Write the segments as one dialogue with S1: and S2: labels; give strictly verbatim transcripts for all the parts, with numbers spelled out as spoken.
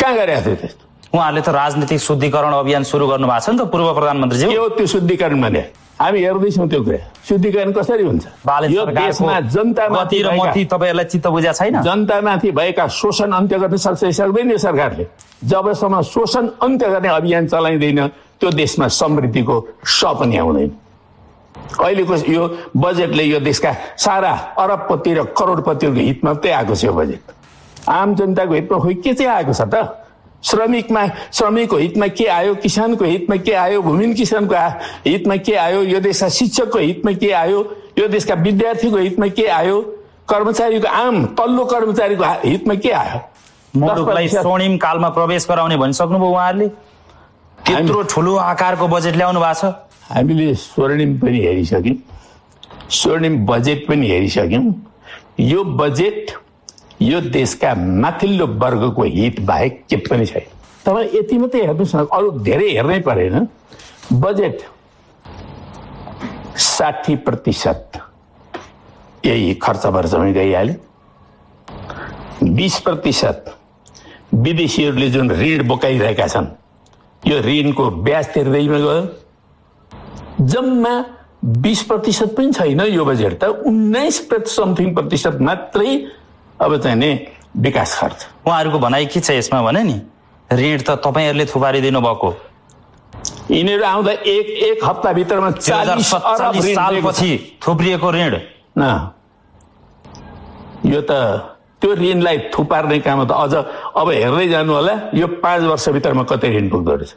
S1: कहाँ गरेको थियो त्यस्तो?
S2: उहाँहरूले त राजनीतिक शुद्धिकरण अभियान सुरु गर्नु भएको छ नि त पूर्व प्रधानमन्त्रीज्यू।
S1: के हो त्यो शुद्धिकरण भने? हामी हेर्दैछौँ त्यो कुरा। शुद्धिकरण कसरी हुन्छ? यो देशमा जनतामाथि
S2: तपाईँहरूलाई चित्त बुझेको छैन?
S1: जनतामाथि भएका शोषण अन्त्य गर्न सक्छ सक्दैन यो सरकारले? जबसम्म शोषण अन्त्य गर्ने अभियान चलाइँदैन त्यो देशमा समृद्धिको स पनि आउँदैन। अहिलेको यो बजेटले यो देशका सारा अरबपति र करोडपतिहरूको हितमा मात्रै आएको छ यो बजेट। आम जनताको हितमा खोइ के चाहिँ आएको छ त? श्रमिकमा श्रमिकको हितमा के आयो? किसानको हितमा के आयो? भूमिहीन किसानको हितमा के आयो? यो देशका शिक्षकको हितमा के आयो? यो देशका विद्यार्थीको हितमा के आयो? कर्मचारीको आम तल्लो कर्मचारीको हितमा के आयो?
S2: मुलुकलाई स्वर्णिम कालमा प्रवेश गराउने भनिसक्नुभयो उहाँहरूले। त्यत्रो ठुलो आकारको बजेट ल्याउनु भएको छ।
S1: हामीले स्वर्णिम पनि हेरिसक्यौँ, स्वर्णिम बजेट पनि हेरिसक्यौँ। यो बजेट यो देशका माथिल्लो वर्गको हित बाहेक के पनि छैन। तपाईँ यति मात्रै हेर्नुहोस् न, अरू धेरै हेर्नै परेन। बजेट साठी प्रतिशत यही खर्च वर्चमै गइहाल्यो। बिस प्रतिशत विदेशीहरूले जुन ऋण बोकाइरहेका छन् यो ऋणको ब्याज तिर्दैमा गयो। जम्मा बिस प्रतिशत पनि छैन यो बजेट त उन्नाइस समथिङ प्रतिशत मात्रै अब चाहिँ नि विकास खर्च।
S2: उहाँहरूको भनाइ के छ यसमा भने नि ऋण त तपाईँहरूले थुपारिदिनु भएको।
S1: यिनीहरू आउँदा एक एक हप्ताभित्रमा चालीस अरब
S2: सालपछि थुप्रिएको ऋण
S1: न। यो त त्यो ऋणलाई थुपार्ने काम त अझ अब हेर्दै जानु होला। यो पाँच वर्षभित्रमा कतै ऋण पुग्दो रहेछ।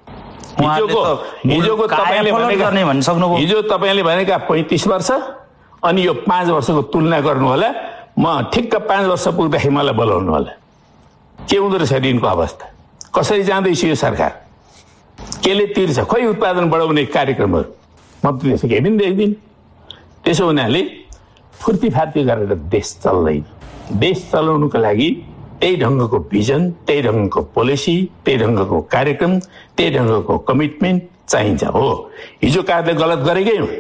S1: हिजोको हिजोको तपाईँले भनेका हिजो तपाईँले भनेका पैँतिस वर्ष अनि यो पाँच वर्षको तुलना गर्नु होला। म ठिक्क पाँच वर्ष पुग्दाखेरि मलाई बोलाउनु होला। के हुँदो रहेछ ऋणको अवस्था? कसरी जाँदैछ यो सरकार? केले तिर्छ? खोइ उत्पादन बढाउने कार्यक्रमहरू म त त्यसो केही पनि देख्दिनँ। त्यसो हुनाले फुर्ती फार्ती गरेर देश चल्दैन। देश चलाउनुको लागि त्यही ढङ्गको भिजन, त्यही ढङ्गको पोलिसी, त्यही ढङ्गको कार्यक्रम, त्यही ढङ्गको कमिटमेन्ट चाहिन्छ। हो हिजो काले गलत गरेकै हो।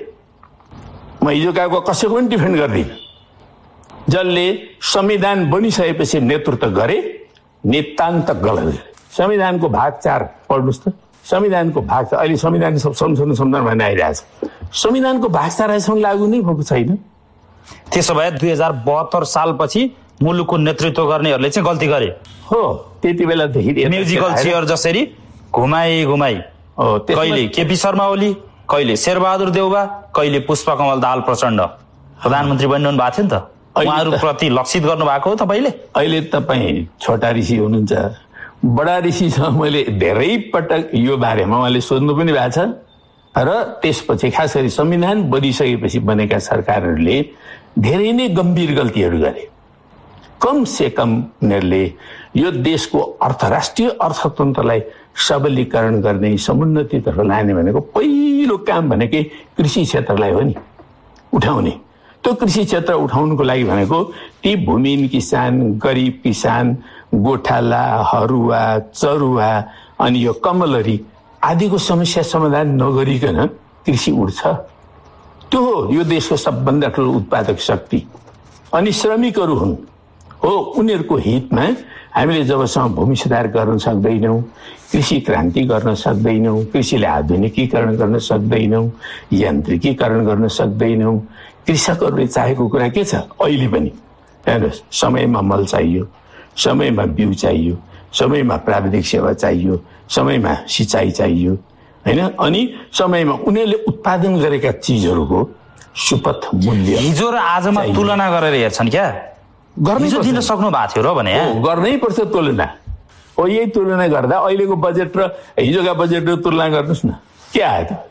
S1: म हिजो काको कसैको पनि डिफेन्ड गर्दिनँ। जसले संविधान बनिसकेपछि नेतृत्व गरे नितान्त गलत गरे। संविधानको भाग चार पढ्नुहोस् त। संविधानको भाग चार अहिले संविधान संशोधन सम्झना भन्ने आइरहेछ। संविधानको भाग चार अहिलेसम्म लागू नै भएको छैन।
S2: त्यसो भए दुई हजार बहत्तर सालपछि मुलुकको नेतृत्व गर्नेहरूले चाहिँ गल्ती गरे।
S1: हो त्यति बेलादेखि
S2: म्युजिकल चेयर जसरी घुमाई घुमाई कहिले केपी शर्मा ओली, कहिले शेरबहादुर देउबा, कहिले पुष्पकमल दाहाल प्रचण्ड प्रधानमन्त्री बनिनु भएको थियो नि त। उहाँहरू प्रति लक्षित गर्नु भएको हो तपाईँले।
S1: अहिले तपाईँ छोटा ऋषि हुनुहुन्छ, बडा ऋषिसँग मैले धेरै पटक यो बारेमा उहाँले सोध्नु पनि भएको छ। र त्यसपछि खास गरी संविधान बनिसकेपछि बनेका सरकारहरूले धेरै नै गम्भीर गल्तीहरू गरे। कम से कम उनीहरूले यो देशको अर्थ राष्ट्रिय अर्थतन्त्रलाई सबलीकरण गर्ने, समुन्नतितर्फ लाने भनेको पहिलो काम भनेकै कृषि क्षेत्रलाई हो नि उठाउने। त्यो कृषि क्षेत्र उठाउनुको लागि भनेको ती भूमिहीन किसान, गरिब किसान, गोठाला, हरुवा, चरुवा अनि यो कमलरी आदिको समस्या समाधान नगरिकन कृषि उठ्छ। त्यो हो यो देशको सबभन्दा ठुलो उत्पादक शक्ति। अनि श्रमिकहरू हुन्। हो उनीहरूको हितमा हामीले जबसम्म भूमि सुधार गर्न सक्दैनौँ, कृषि क्रान्ति गर्न सक्दैनौँ, कृषिलाई आधुनिकीकरण गर्न सक्दैनौँ, यान्त्रिकीकरण गर्न सक्दैनौँ, कृषकहरूले चाहेको कुरा के छ? अहिले पनि हेर्नुहोस्, समयमा मल चाहियो, समयमा बिउ चाहियो, समयमा प्राविधिक सेवा चाहियो, समयमा सिँचाइ चाहियो हैन, अनि समयमा उनीहरूले उत्पादन गरेका चिजहरूको सुपथ मूल्य।
S2: हिजो र आजमा तुलना गरेर हेर्छन् क्या? गर्नै दिन सक्नु भएको थियो र भने
S1: गर्नै पर्छ तुलना। हो यही तुलना गर्दा अहिलेको बजेट र हिजोका बजेटको तुलना गर्नुहोस् न, के आयो त?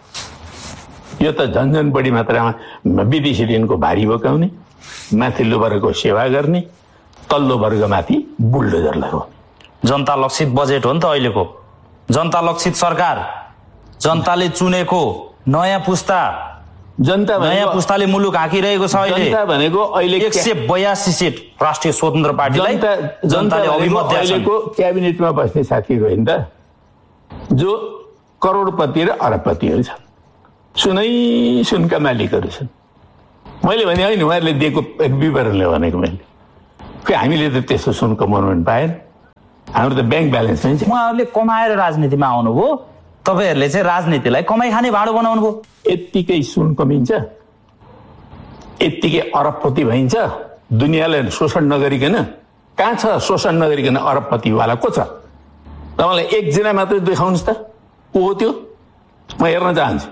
S1: यो त झन् झन् बढी मात्रामा विदेशी ऋणको भारी बोकाउने, माथिल्लो वर्गको सेवा गर्ने, तल्लो वर्गमाथि बुलडोजर लगाउने।
S2: जनता लक्षित बजेट हो नि त अहिलेको। जनता लक्षित सरकार, जनताले चुनेको नयाँ पुस्ता,
S1: जनता
S2: नयाँ पुस्ताले मुलुक हाँकिरहेको छ। अहिले
S1: जनता भनेको अहिले
S2: एक सय बयासी सिट राष्ट्रिय स्वतन्त्र पार्टीलाई जनताले अभिमत
S1: अहिलेको क्याबिनेटमा बस्ने साथीहरू होइन त, जो करोडपति र अरबपतिहरू छन्, सुनै सुनका मालिकहरू छन्। मैले भने होइन, उहाँहरूले दिएको विवरणले भनेको मैले। खै हामीले त त्यस्तो सुन कमाउनु पनि पाएन। हाम्रो त ब्याङ्क ब्यालेन्स नै छ।
S2: उहाँहरूले कमाएर राजनीतिमा आउनुभयो, तपाईँहरूले चाहिँ राजनीतिलाई कमाइ खाने भाँडो बनाउनु भयो।
S1: यत्तिकै सुन कमिन्छ, यत्तिकै अरबपति भइन्छ, दुनियाँलाई शोषण नगरिकन। कहाँ छ शोषण नगरिकन अरबपतिवाला को छ? तपाईँलाई एकजना मात्रै देखाउनुहोस् त, को हो त्यो? म हेर्न चाहन्छु।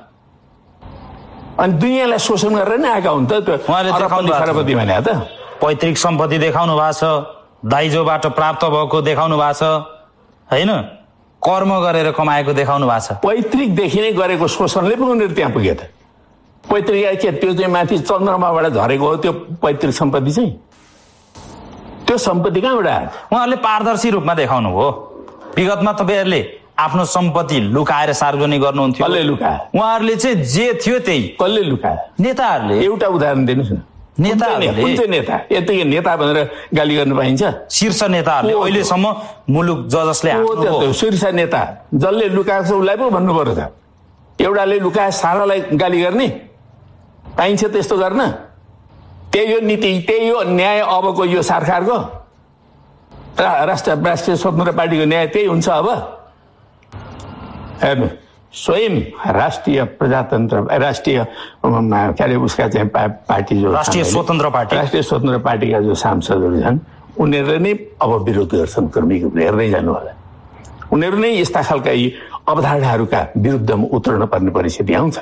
S1: अनि दुनियाँलाई शोषण गरेर नै आएका हुन् त त्यो अरबपति भने त।
S2: पैतृक सम्पत्ति देखाउनु भएको छ, दाइजोबाट प्राप्त भएको देखाउनु भएको छ, होइन? कर्म गरेर कमाएको देखाउनु भएको छ।
S1: पैतृकदेखि नै गरेको शोषणले पो उनीहरू त्यहाँ पुगे त। पैतृक के त्यो चाहिँ माथि चन्द्रमाबाट झरेको हो त्यो पैतृक सम्पत्ति चाहिँ? त्यो सम्पत्ति कहाँबाट आयो?
S2: उहाँहरूले पारदर्शी रूपमा देखाउनु हो। विगतमा तपाईँहरूले आफ्नो सम्पत्ति लुकाएर सार्वजनिक गर्नुहुन्थ्यो।
S1: कसले लुकायो?
S2: उहाँहरूले चाहिँ जे थियो त्यही।
S1: कसले लुकायो?
S2: नेताहरूले।
S1: एउटा उदाहरण दिनुहोस् न।
S2: नेताहरूले।
S1: कुन चाहिँ नेता? यतिकै नेता भनेर गाली गर्नु पाइन्छ?
S2: शीर्ष नेताहरूले अहिलेसम्म मुलुक ज जसले
S1: शीर्ष नेता जसले लुकाएको छ उसलाई पो भन्नु पर्यो त। एउटाले लुकाए सारालाई गाली गर्ने पाइन्छ त्यस्तो गर्न? त्यही हो नीति, त्यही हो न्याय अबको यो सरकारको। राष्ट्र राष्ट्रिय स्वतन्त्र पार्टीको न्याय त्यही हुन्छ अब। हेर्नु, स्वयं राष्ट्रिय प्रजातन्त्र राष्ट्रिय के अरे उसका चाहिँ पार्टी जो
S2: राष्ट्रिय स्वतन्त्र पार्टी
S1: राष्ट्रिय स्वतन्त्र पार्टीका जो सांसदहरू छन् उनीहरूले नै अब विरोध गर्छन्। कर्मी हेर्दै जानु होला, उनीहरू नै यस्ता खालका यी अवधारणाहरूका विरुद्धमा उत्रन पर्ने परिस्थिति आउँछ।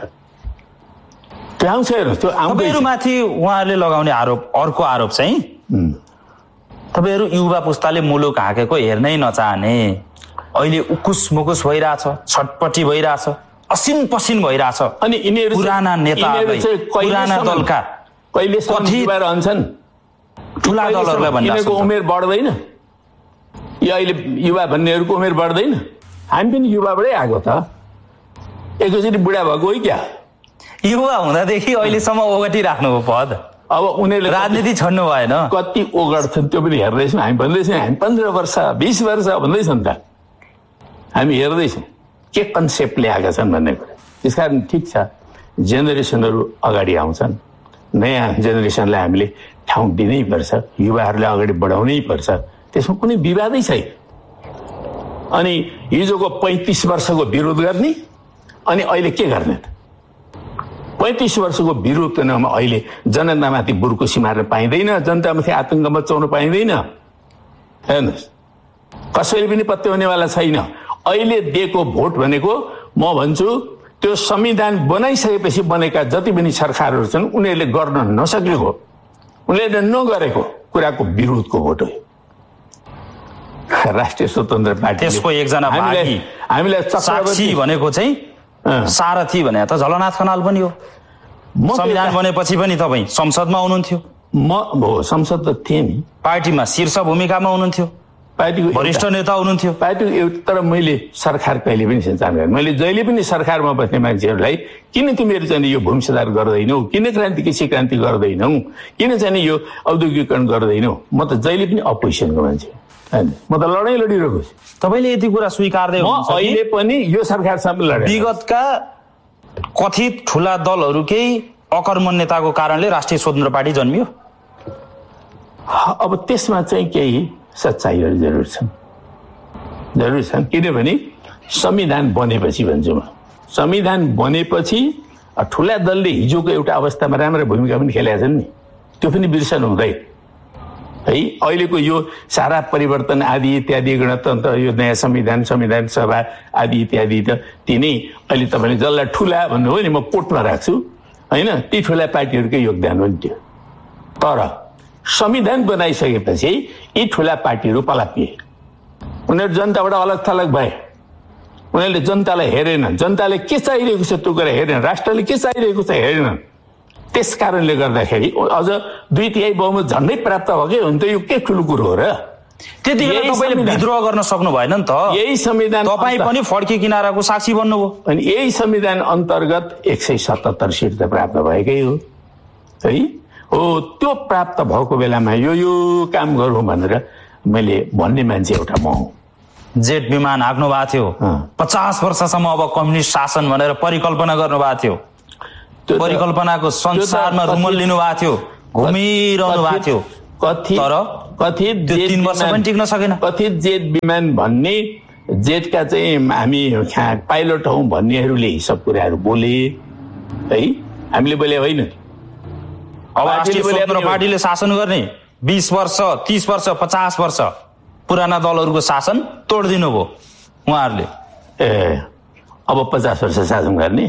S1: त्यो आउँछ। हेर्नु, त्यो
S2: तपाईँहरूमाथि उहाँहरूले लगाउने आरोप, अर्को आरोप चाहिँ तपाईँहरू युवा पुस्ताले मुलुक हाँकेको हेर्नै नचाहने, अहिले उकुस मुकुस भइरहेछ, छटपटी भइरहेछ, असिन पसिन भइरहेछ।
S1: अनि यिनीहरू
S2: पुराना नेताहरूलाई, पुराना दलका
S1: कहिलेसम्म युवा रहन्छन्?
S2: ठुला दलहरूलाई भन्दा
S1: यिनीहरूको उमेर बढ्दैन? यो अहिले युवा भन्नेहरूको उमेर बढ्दैन? हामी पनि युवाबाटै आएको त, एकैचोटि बुढा भएको हो क्या?
S2: युवा हुँदादेखि अहिलेसम्म ओगटी राख्नुभयो पद,
S1: अब उनीहरूले
S2: राजनीति छोड्नु भएन।
S1: कति ओगट्छन् त्यो पनि हेर्दैछौँ हामी। भन्दैछौँ हामी पन्ध्र वर्ष बिस वर्ष भन्दैछौँ त, हामी हेर्दैछौँ के कन्सेप्टले आएका छन् भन्ने कुरा। त्यस कारण ठिक छ, जेनेरेसनहरू अगाडि आउँछन्, नयाँ जेनेरेसनलाई हामीले ठाउँ दिनै पर्छ, युवाहरूलाई अगाडि बढाउनै पर्छ, त्यसमा कुनै विवादै छैन। अनि हिजोको पैँतिस वर्षको विरोध गर्ने अनि अहिले के गर्ने त? पैँतिस वर्षको विरोध गर्नमा अहिले जनतामाथि बुर्कुसी मार्न पाइँदैन, जनतामाथि आतंक मचाउन पाइँदैन। हेर्नुहोस्, कसैले पनि पत्याउनेवाला छैन। अहिले दिएको भोट भनेको म भन्छु त्यो संविधान बनाइसकेपछि बनेका जति पनि सरकारहरू छन् उनीहरूले गर्न नसकेको, उनीहरूले नगरेको कुराको विरोधको भोट हो। राष्ट्रिय स्वतन्त्र पार्टी
S2: त्यसको एकजना भागी
S1: हामीलाई
S2: साक्षी भनेको चाहिँ सारथी भने त झलनाथ खनाल पनि हो। संविधान बनेपछि पनि तपाईँ संसदमा हुनुहुन्थ्यो।
S1: म हो संसद त थिएँ नि,
S2: पार्टीमा शीर्ष भूमिकामा हुनुहुन्थ्यो, पार्टीको वरिष्ठ नेता हुनुहुन्थ्यो।
S1: पार्टीको एउटा, तर मैले सरकार कहिले पनि सञ्चालन गरेँ। मैले जहिले पनि सरकारमा बस्ने मान्छेहरूलाई किन तिमीहरू चाहिँ यो भूमि सुधार गर्दैनौ, किन क्रान्ति कृषि क्रान्ति गर्दैनौ, किन चाहिँ यो औद्योगिकरण गर्दैनौ, म त जहिले पनि अपोजिसनको मान्छे, म त लडाइँ लडिरहेको छु।
S2: तपाईँले यति कुरा स्वीकार्दै
S1: हुनुहुन्छ? अहिले पनि यो सरकारसँग लडेँ।
S2: विगतका कथित ठुला दलहरूकै अकर्मण्यताको कारणले राष्ट्रिय स्वतन्त्र पार्टी जन्मियो।
S1: अब त्यसमा चाहिँ केही सच्चाइहरू जरुर छन्, जरुर छन्। किनभने संविधान बनेपछि भन्छु म, संविधान बनेपछि ठुला दलले हिजोको एउटा अवस्थामा राम्रो भूमिका पनि खेलेका छन् नि, त्यो पनि बिर्सनु हुँदैन है। अहिलेको यो सारा परिवर्तन आदि इत्यादि गणतन्त्र, यो नयाँ संविधान, संविधान सभा आदि इत्यादि त ती नै अहिले तपाईँले जसलाई ठुला भन्नुभयो नि, म कोटमा राख्छु होइन, ती ठुला पार्टीहरूकै योगदान हो नि त्यो। तर संविधान बनाइसकेपछि यी ठुला पार्टीहरू पलापिए, उनीहरू जनताबाट अलग थलग भए, उनीहरूले जनतालाई हेरेन, जनताले के चाहिरहेको छ त्यो कुरा हेरेन, राष्ट्रले के चाहिरहेको छ हेरेन। त्यस कारणले गर्दाखेरि अझ दुई तिहाई बहुमत झन्डै प्राप्त भएकै हो नि त, यो के ठुलो कुरो हो र?
S2: त्यति बेला तपाईँले विद्रोह गर्न सक्नु भएन नि त।
S1: यही संविधान
S2: तपाईँ पनि फड्के किनाराको साक्षी बन्नुभयो।
S1: अनि यही संविधान अन्तर्गत एक सय सतहत्तर सिट त प्राप्त भएकै हो है। हो, त्यो प्राप्त भएको बेलामा यो यो काम गरौँ भनेर मैले भन्ने मान्छे एउटा म हुँ।
S2: जेट विमान हाँक्नु भएको थियो, पचास वर्षसम्म अब कम्युनिस्ट शासन भनेर परिकल्पना गर्नु भएको थियो, परिकल्पनाको संसारमा रुमल लिनु भएको थियो, घुमिरहनु भएको थियो,
S1: कथि
S2: तर
S1: कथित
S2: तीन वर्ष पनि टिक्न सकेन।
S1: कथित जेट विमान भन्ने जेटका चाहिँ हामी पाइलट हौँ भन्नेहरूले यी सब कुराहरू बोले है, हामीले बोले होइन।
S2: अब पार्टीले शासन गर्ने बीस वर्ष तीस वर्ष पचास वर्ष पुराना दलहरूको शासन तोडिदिनु भयो उहाँहरूले।
S1: ए अब पचास वर्ष शासन गर्ने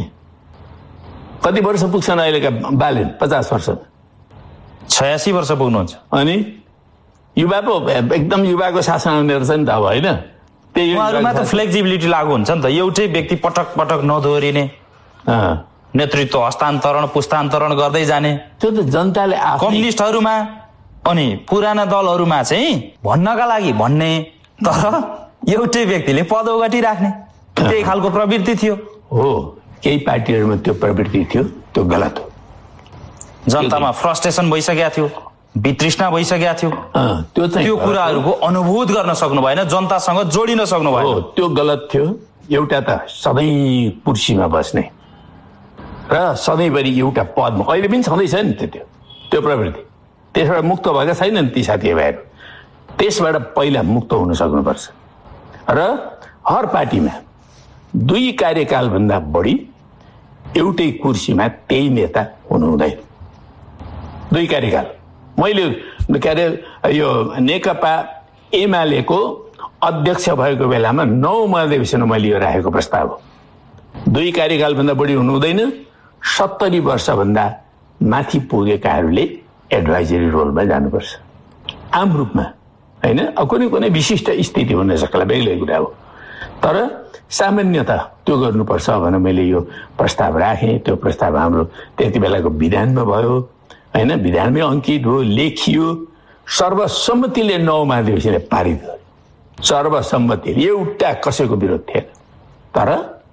S1: कति वर्ष पुग्छन् अहिलेका बालेन? पचास वर्ष
S2: छयासी वर्ष पुग्नुहुन्छ।
S1: अनि युवा पो एकदम युवाको शासन आउने रहेछ नि त अब होइन।
S2: त्यही उहाँहरूमा त फ्लेक्सिबिलिटी लागू हुन्छ नि त, एउटै व्यक्ति पटक पटक नदोहोरिने, नेतृत्व हस्तान्तरण पुस्तान्तरण गर्दै जाने।
S1: त्यो त जनताले
S2: कम्युनिस्टहरूमा अनि पुराना दलहरूमा चाहिँ भन्नका लागि भन्ने, तर एउटै व्यक्तिले पदोगति राख्ने त्यही खालको प्रवृत्ति थियो।
S1: हो, केही पार्टीहरूमा त्यो प्रवृत्ति थियो, त्यो गलत हो।
S2: जनतामा फ्रस्ट्रेसन भइसकेको थियो, वितृष्णा भइसकेको थियो।
S1: त्यो चाहिँ
S2: त्यो कुराहरूको अनुभूत गर्न सक्नु भएन, जनतासँग जोडिन सक्नु भएन।
S1: हो, त्यो गलत थियो। एउटा त सधैँ कुर्सीमा बस्ने र सधैँभरि एउटा पदमा, अहिले पनि छँदैछ नि त्यो त्यो प्रवृत्ति। त्यसबाट मुक्त भएका छैनन् ती साथीभाइहरू। त्यसबाट पहिला मुक्त हुन सक्नुपर्छ र हर पार्टीमा दुई कार्यकालभन्दा बढी एउटै कुर्सीमा त्यही नेता हुनु हुँदैन। दुई कार्यकाल। मैले के अरे यो नेकपा एमालेको अध्यक्ष भएको बेलामा नौ महाधिवेशन मैले यो राखेको प्रस्ताव हो। दुई कार्यकालभन्दा बढी हुनु हुँदैन। सत्तरी वर्षभन्दा माथि पुगेकाहरूले एडभाइजरी रोलमा जानुपर्छ आम रूपमा, होइन। अब कुनै कुनै विशिष्ट स्थिति हुन सक्ला, बेग्लै कुरा हो, तर सामान्यतः त्यो गर्नुपर्छ भनेर मैले यो प्रस्ताव राखेँ। त्यो प्रस्ताव हाम्रो त्यति बेलाको विधानमा भयो, होइन। विधानमै अङ्कित हो, लेखियो, सर्वसम्मतिले नौ महाधिवेशनले पारित गर्यो। सर्वसम्मतिले, एउटा कसैको विरोध थिएन। तर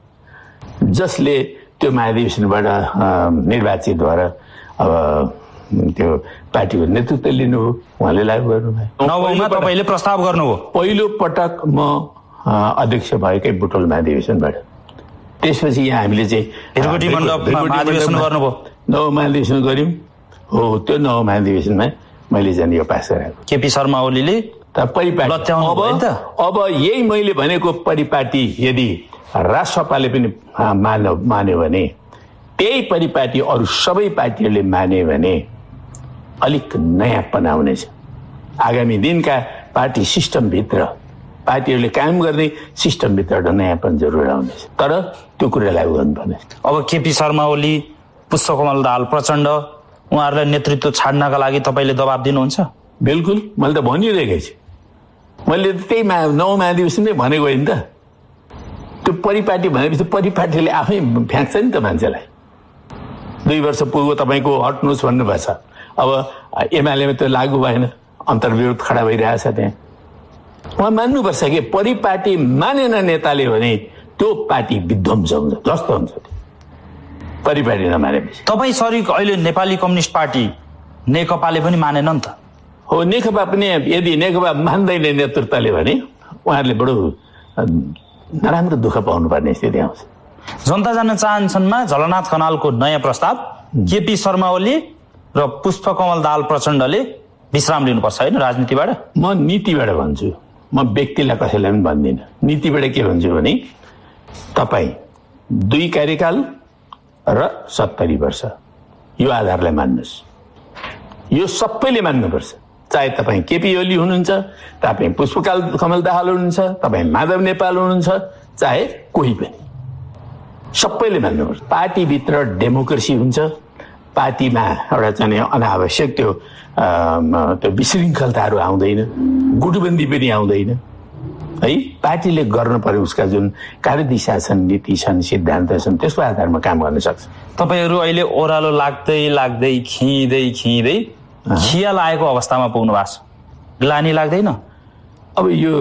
S1: जसले त्यो महाधिवेशनबाट निर्वाचित भएर अब त्यो पार्टीको नेतृत्व लिनु हो, उहाँले लागू गर्नुभयो।
S2: नौमा तपाईँले प्रस्ताव गर्नुभयो।
S1: पहिलो पटक म अध्यक्ष भएकै बुटोल महाधिवेशनबाट। त्यसपछि यहाँ हामीले चाहिँ नौ महाधिवेशन गऱ्यौँ। हो, त्यो नौ महाधिवेशनमा मैले जाने यो पास गराएको।
S2: केपी शर्मा ओलीले
S1: परिपाटी अब अब यही मैले भनेको परिपाटी यदि राष्ट्रसभाले पनि मान्यो मान्यो भने, त्यही परिपाटी अरू सबै पार्टीहरूले माने भने अलिक नयाँपना हुनेछ। आगामी दिनका पार्टी सिस्टमभित्र, पार्टीहरूले काम गर्ने सिस्टमभित्र एउटा नयाँपन जरुर आउनेछ। तर त्यो कुरा लागू गर्नुपर्ने।
S2: अब केपी शर्मा ओली, पुष्पकमल दाहाल प्रचण्ड, उहाँहरूलाई नेतृत्व छाड्नका लागि तपाईँले दबाब दिनुहुन्छ?
S1: बिल्कुल, मैले त भनिरहेकै छु। मैले त्यही मा नौ महाधिवेशनमै भनेको होइन त। त्यो परिपाटी भनेपछि परिपाटीले आफै फ्याँक्छ नि त मान्छेलाई। दुई वर्ष पुग्यो तपाईँको, हट्नुहोस् भन्नुभएको छ। अब एमालेमा त्यो लागू भएन, अन्तर्विरोध खडा भइरहेछ त्यहाँ। उहाँ मान्नुपर्छ कि परिपाटी मानेन नेताले भने त्यो पार्टी विध्वंस हुन्छ, जस्तो हुन्छ परिपाटी नमानेपछि।
S2: तपाईँ सरी अहिले नेपाली कम्युनिस्ट पार्टी नेकपाले पनि मानेन नि त।
S1: हो, नेकपा पनि यदि नेकपा मान्दैन नेतृत्वले भने उहाँहरूले बडो नराम्रो दुःख पाउनुपर्ने स्थिति आउँछ।
S2: जनता जान्न चाहन्छन्मा झलनाथ खनालको नयाँ प्रस्ताव, केपी शर्मा ओली र पुष्पकमल दाहाल प्रचण्डले विश्राम लिनुपर्छ, होइन राजनीतिबाट?
S1: म नीतिबाट भन्छु, म व्यक्तिलाई कसैलाई पनि भन्दिनँ। नीतिबाट के भन्छु भने तपाईँ दुई कार्यकाल र सत्तरी वर्ष यो आधारलाई मान्नुहोस्। यो सबैले मान्नुपर्छ। चाहे तपाईँ केपी ओली हुनुहुन्छ, तपाईँ पुष्पकमल कमल दाहाल हुनुहुन्छ, तपाईँ माधव नेपाल हुनुहुन्छ, चाहे कोही पनि, सबैले मान्नुपर्छ। पार्टीभित्र डेमोक्रेसी हुन्छ। पार्टीमा एउटा चाहिँ अनावश्यक त्यो त्यो विशृङ्खलताहरू आउँदैन, गुटबन्दी पनि आउँदैन, है। पार्टीले गर्न पर्यो उसका जुन कार्यदिशा छन्, नीति छन्, सिद्धान्त छन्, त्यसको आधारमा काम गर्न सक्छ।
S2: तपाईँहरू अहिले ओह्रालो लाग्दै लाग्दै खिँदै खिँदै खिया लागेको अवस्थामा पुग्नु भएको छ, ग्लानी लाग्दैन?
S1: अब यो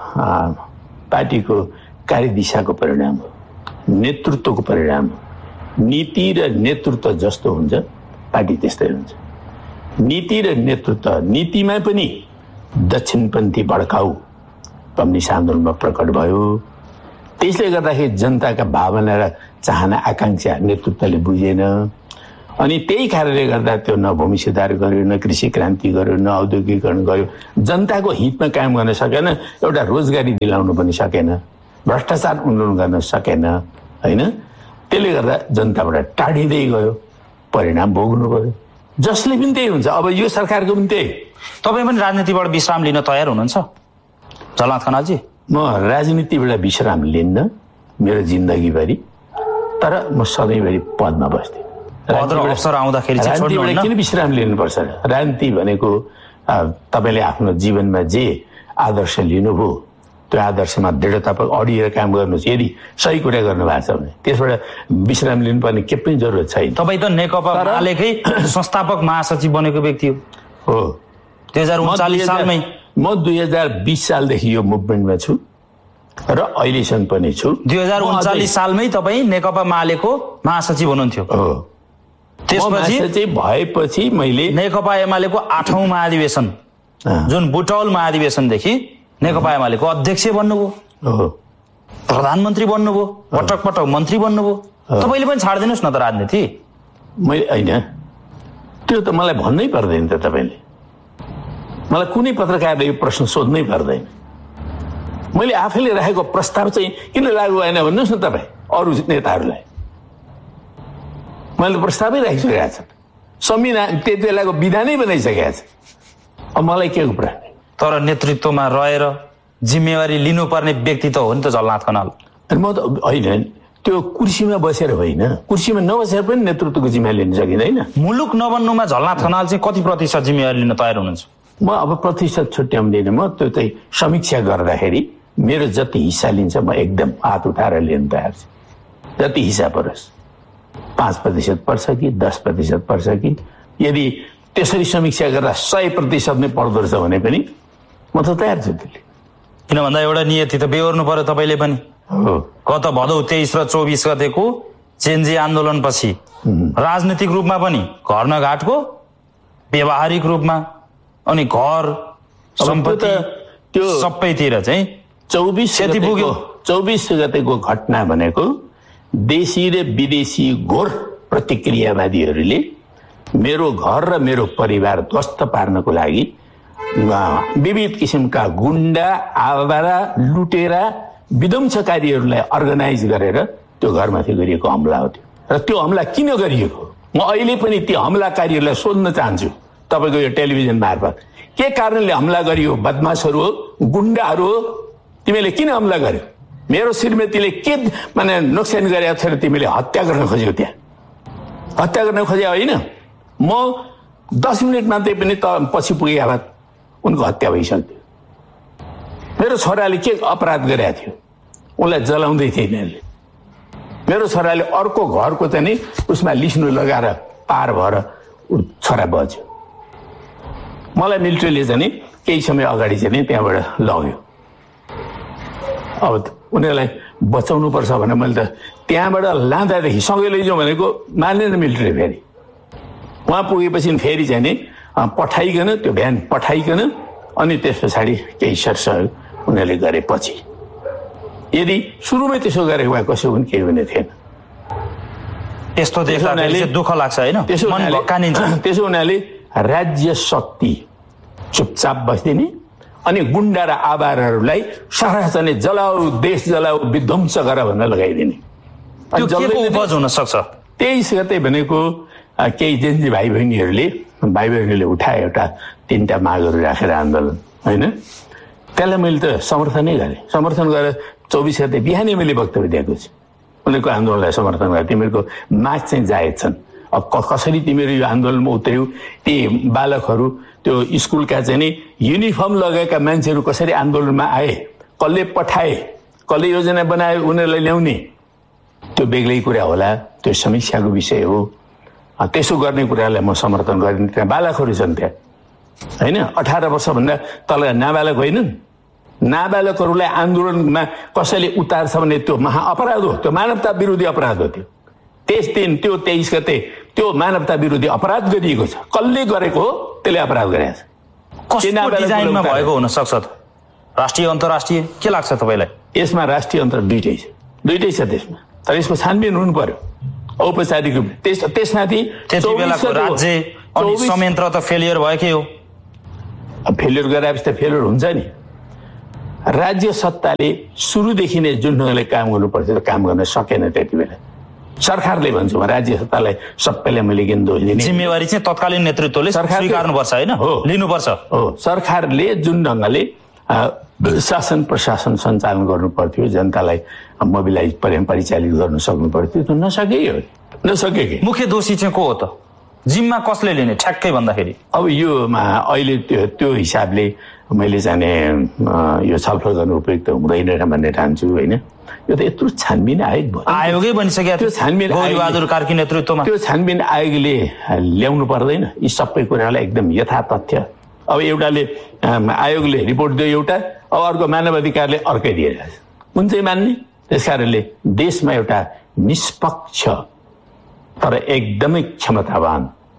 S1: पार्टीको कार्यदिशाको परिणाम हो, नेतृत्वको परिणाम हो। नीति र नेतृत्व जस्तो हुन्छ पार्टी त्यस्तै हुन्छ। नीति र नेतृत्व, नीतिमा पनि दक्षिणपन्थी भड्काउ कम्युनिस्ट आन्दोलनमा प्रकट भयो। त्यसले गर्दाखेरि जनताका भावना र चाहना आकांक्षा नेतृत्वले बुझेन। अनि त्यही कारणले गर्दा त्यो न भूमि सुधार गर्यो, न कृषि क्रान्ति गर्यो, न औद्योगिकरण गर्यो, जनताको हितमा काम गर्न सकेन, एउटा रोजगारी दिलाउनु पनि सकेन, भ्रष्टाचार उन्मूलन गर्न सकेन होइन। त्यसले गर्दा जनताबाट टाढिँदै गयो, परिणाम भोग्नु पर्यो। जसले पनि त्यही हुन्छ, अब यो सरकारको पनि त्यही।
S2: तपाईँ पनि राजनीतिबाट विश्राम लिन तयार हुनुहुन्छ झलनाथ खनालजी?
S1: म राजनीतिबाट विश्राम लिन्न मेरो जिन्दगीभरि, तर म सधैँभरि पदमा बस्थेँ।
S2: अवसर आउँदाखेरि
S1: किन विश्राम लिनुपर्छ? राजनीति भनेको तपाईँले आफ्नो जीवनमा जे आदर्श लिनुभयो त्यो आदर्शमा दृढतापूर्वक अडिएर काम गर्नुहोस्। यदि सही कुरा गर्नु भएको छ भने त्यसबाट विश्राम लिनुपर्ने के पनि जरुरत छैन।
S2: तपाईँ त नेकपा एमालेकै संस्थापक महासचिव बनेको व्यक्ति
S1: हो।
S2: दुई हजार उन्चालिस सालमै
S1: म दुई हजार बिस सालदेखि यो मुभमेन्टमा छु र अहिलेसम्म पनि छु।
S2: दुई हजार उन्चालिस सालमै तपाईँ नेकपा एमालेको महासचिव हुनुहुन्थ्यो।
S1: हो।
S2: त्यसपछि
S1: भएपछि मैले
S2: नेकपा एमालेको आठौं महाधिवेशन जुन बुटौल महाधिवेशनदेखि नेकपा एमालेको अध्यक्ष बन्नुभयो, प्रधानमन्त्री बन्नुभयो, पटक पटक मन्त्री बन्नुभयो। तपाईँले पनि छाडिदिनुहोस् न त राजनीति।
S1: मैले होइन, त्यो त मलाई भन्नै पर्दैन त। तपाईँले मलाई कुनै पत्रकारले यो प्रश्न सोध्नै पर्दैन। मैले आफैले राखेको प्रस्ताव चाहिँ किन लागू भएन भन्नुहोस् न तपाईँ अरू नेताहरूलाई। मैले प्रस्तावै राखिसकेका छ, संविधान त्यति बेलाको विधानै बनाइसकेका छ। अब मलाई के कुरा?
S2: तर नेतृत्वमा रहेर जिम्मेवारी लिनुपर्ने व्यक्ति त हो नि त झलनाथ खनाल।
S1: म त होइन, त्यो कुर्सीमा बसेर होइन, कुर्सीमा नबसेर पनि नेतृत्वको जिम्मेवारी लिन सकिँदैन।
S2: मुलुक नबन्नुमा झलनाथ खनाल चाहिँ कति प्रतिशत जिम्मेवारी लिन तयार हुनुहुन्छ?
S1: म अब प्रतिशत छुट्याउँदैन, म त्यो चाहिँ समीक्षा गर्दाखेरि मेरो जति हिस्सा लिन्छ म एकदम हात उठाएर लिन तयार छु। जति हिस्सा परोस्, पाँच प्रतिशत पर्छ कि दस प्रतिशत पर्छ कि, यदि त्यसरी समीक्षा गर्दा सय प्रतिशत नै पर्दो रहेछ भने पनि म त तयार छु त्यसले।
S2: किन भन्दा एउटा नियति त बेहोर्नु पर्यो तपाईँले पनि।
S1: हो।
S2: गत भदौ तेइस र चौबिस गतेको चेन्जी आन्दोलनपछि राजनीतिक रूपमा पनि घर न घाटको, व्यावहारिक रूपमा अनि घर सम्पत्ति त्यो सबैतिर चाहिँ
S1: चौबिस
S2: क्षति पुग्यो।
S1: चौबिस गतेको घटना भनेको देशी र विदेशी घोर प्रतिक्रियावादीहरूले मेरो घर र मेरो परिवार ध्वस्त पार्नको लागि विविध किसिमका गुण्डा, आवारा, लुटेरा, विध्वंसकारीहरूलाई अर्गनाइज गरेर त्यो घरमाथि गरिएको हमला हो। त्यो र त्यो हमला किन गरिएको म अहिले पनि त्यो हमलाकारीहरूलाई सोध्न चाहन्छु तपाईँको यो टेलिभिजन मार्फत। के कारणले हमला गरियो? बदमासहरू हो, गुण्डाहरू हो? तिमीले किन हमला गर्यो? मेरो श्रीमतीले के माने नोक्सान गरेको थियो र तिमीले हत्या गर्न खोज्यौ? त्यहाँ हत्या गर्न खोजे होइन। म दस मिनट मात्रै पनि त पछि पुगेका भए उनको हत्या भइसक्थ्यो। मेरो छोराले के अपराध गरेको थियो? उसलाई जलाउँदै थिए यिनीहरूले। मेरो छोराले अर्को घरको चाहिँ नि उसमा लिस्नु लगाएर पार भएर छोरा बज्यो। मलाई मिलिट्रीले चाहिँ नि केही समय अगाडि चाहिँ नि त्यहाँबाट लग्यो। अब उनीहरूलाई बचाउनु पर्छ भने मैले त त्यहाँबाट लाँदादेखि सँगै लैजाउँ भनेको मान्दैन मिलिट्री। फेरि उहाँ पुगेपछि फेरि चाहिँ नि पठाइकन त्यो भ्यान पठाइकन अनि त्यस पछाडि केही सरसह उनीहरूले गरेपछि, यदि सुरुमै त्यसो गरेको भए कसो पनि केही हुने थिएन।
S2: त्यस्तो देख्दाखेरि दुःख लाग्छ होइन?
S1: त्यसो त्यसो हुनाले राज्य शक्ति चुपचाप बस्दिने अनि गुण्डा र आवारहरूलाई सरासरी जलाऊ, देश जलाऊ, विध्वंस गर भनेर लगाइदिने।
S2: उपज हुन सक्छ।
S1: तेइस गते भनेको केही जेन्जी भाइ बहिनीहरूले भाइ बहिनीले उठाए एउटा तिनवटा मागहरू राखेर आन्दोलन होइन, त्यसलाई मैले त समर्थनै गरेँ। समर्थन गरेर चौबिस गते बिहानै मैले वक्तव्य दिएको छु। उनीहरूको आन्दोलनलाई समर्थन गरेँ। तिमीहरूको माग चाहिँ जायज छन्। अब कसरी तिमीहरू यो आन्दोलनमा उत्र्यौ? ती बालकहरू त्यो स्कुलका चाहिँ नि युनिफर्म लगाएका मान्छेहरू कसरी आन्दोलनमा आए? कसले पठाए? कसले योजना बनाए उनीहरूलाई ल्याउने? त्यो बेग्लै कुरा होला, त्यो समीक्षाको विषय हो। त्यसो गर्ने कुरालाई म समर्थन गरिदिन्छु। त्यहाँ बालकहरू छन् त्यहाँ होइन, अठार वर्षभन्दा तल नाबालक होइनन्। नाबालकहरूलाई आन्दोलनमा कसैले उतार्छ भने त्यो महाअपराध हो, त्यो मानवता विरोधी अपराध हो। त्यो त्यस दिन त्यो तेइस गते त्यो मानवता विरोधी अपराध गरिएको छ। कसले गरेको हो? त्यसले अपराध गरेको छ।
S2: कस्तो डिजाइनमा भएको हुन सक्छ त? राष्ट्रिय अन्तर्राष्ट्रिय के लाग्छ तपाईँलाई?
S1: यसमा राष्ट्रिय अन्तर दुइटै छ, दुइटै छ त्यसमा। तर यसको छानबिन हुनु पर्यो। औपचारिक रूप त्यस त्यसमाथि
S2: त्यति बेलाको राज्य अनि संयन्त्र त फेलियर भएकै हो।
S1: फेलियर गराएपछि त फेलियर हुन्छ नि। राज्य सत्ताले सुरुदेखि नै जुन ढङ्गले काम गर्नुपर्छ त्यो काम गर्न सकेन त्यति बेला। सरकारले भन्छु म राज्य सत्तालाई सबैलाई मैले किन दोष दिने
S2: जिम्मेवारी चाहिँ तत्कालीन नेतृत्वले स्वीकार्नुपर्छ हैन
S1: हो
S2: लिनुपर्छ
S1: हो। सरकारले जुन ढङ्गले शासन प्रशासन सञ्चालन गर्नु पर्थ्यो जनतालाई मोबिलाइज परिचालित गर्न सक्नु पर्थ्यो त्यो नसके हो नसके।
S2: मुख्य दोषी चाहिँ को हो त? जिम्मा कसले लिने ठ्याक्कै भन्दाखेरि?
S1: अब यो अहिले त्यो त्यो हिसाबले मैले जाने यो छलफल गर्नु उपयुक्त हुँदैन भन्ने ठान्छु होइन। यो त यत्रो छानबिन आयोग भयो
S2: आयोगै बनिसक्यो त्यो छानबिन गौरीबहादुर कार्की नेतृत्वमा त्यो
S1: छानबिन आयोगले ल्याउनु पर्दैन यी सबै कुरालाई एकदम यथा तथ्य। अब एउटाले आयोगले रिपोर्ट दियो एउटा अब अर्को मानव अधिकारले अर्कै दिइरहेछ कुन चाहिँ मान्ने? त्यसकारणले देशमा एउटा निष्पक्ष तर एकदमै क्षमतावान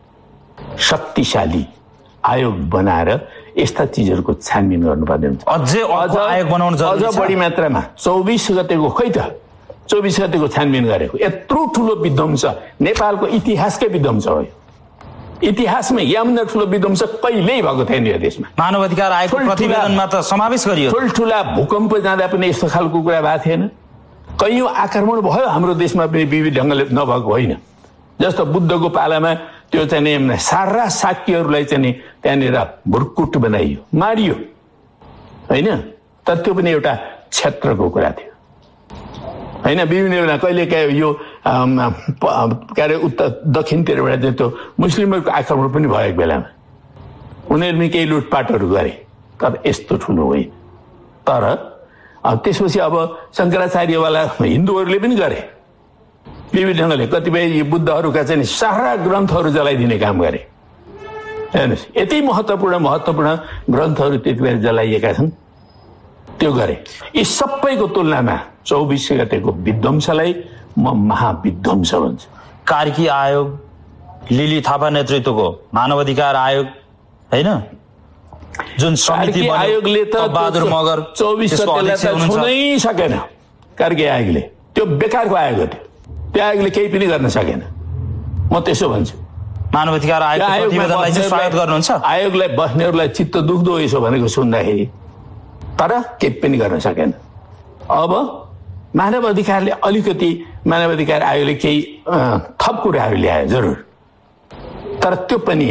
S1: शक्तिशाली आयोग बनाएर यस्ता चिजहरूको छानबिन गर्नुपर्ने हुन्छ।
S2: अझै अझ आयोग बनाउनु जरुरी छ।
S1: अझ बढी मात्रामा चौबिस गतेको खै त चौबिस गतेको छानबिन गरेको यत्रो ठुलो विध्वंस नेपालको इतिहासकै विध्वंस हो। इतिहासमा यहाँभन्दा ठुलो विध्वंस कहिल्यै भएको थिएन यो देशमा।
S2: मानव अधिकार आयोगको प्रतिवेदनमा त समावेश गरियो।
S1: ठुल्ठुला भूकम्प जाँदा पनि यस्तो खालको कुरा भएको थिएन। कैयौँ आक्रमण भयो हाम्रो देशमा पनि विविध ढङ्गले नभएको होइन। जस्तो बुद्धको पालामा त्यो चाहिँ सारा साक्यहरूलाई चाहिँ त्यहाँनिर भुर्कुट बनाइयो मारियो होइन। तर त्यो पनि एउटा क्षेत्रको कुरा थियो होइन। विभिन्न बेला कहिले काहीँ यो के अरे उत्तर दक्षिणतिरबाट चाहिँ त्यो मुस्लिमहरूको आक्रमण पनि भएको बेलामा उनीहरूले केही लुटपाटहरू गरे तर यस्तो ठुलो होइन। तर त्यसपछि अब शङ्कराचार्यवाला हिन्दूहरूले पनि गरे विविध ढङ्गले कतिपय बुद्धहरूका चाहिँ सारा ग्रन्थहरू जलाइदिने काम गरे हेर्नुहोस्। यति महत्त्वपूर्ण महत्त्वपूर्ण ग्रन्थहरू त्यति बेला जलाइएका छन् त्यो गरे। यी सबैको तुलनामा चौबिस गतेको विध्वंसलाई म महाविध्वंस भन्छु।
S2: कार्की आयोग लिली थापा नेतृत्वको मानव अधिकार आयोग होइन जुन समिति
S1: आयोगले त
S2: बहादुर मगर
S1: चौबिस गतेलाई त छुनै सकेन। कार्की आयोगले त्यो बेकारको आयोग हो। त्यो आयोगले केही पनि गर्न सकेन। म त्यसो भन्छु।
S2: मानव अधिकार आयोगको प्रतिवेदनलाई चाहिँ स्वागत गर्नुहुन्छ?
S1: आयोगलाई बस्नेहरूलाई चित्त दुख्दो यसो भनेको सुन्दाखेरि तर केही पनि गर्न सकेन। अब मानव अधिकारले अलिकति मानव अधिकार आयोगले केही थप कुराहरू ल्यायो जरुर तर त्यो पनि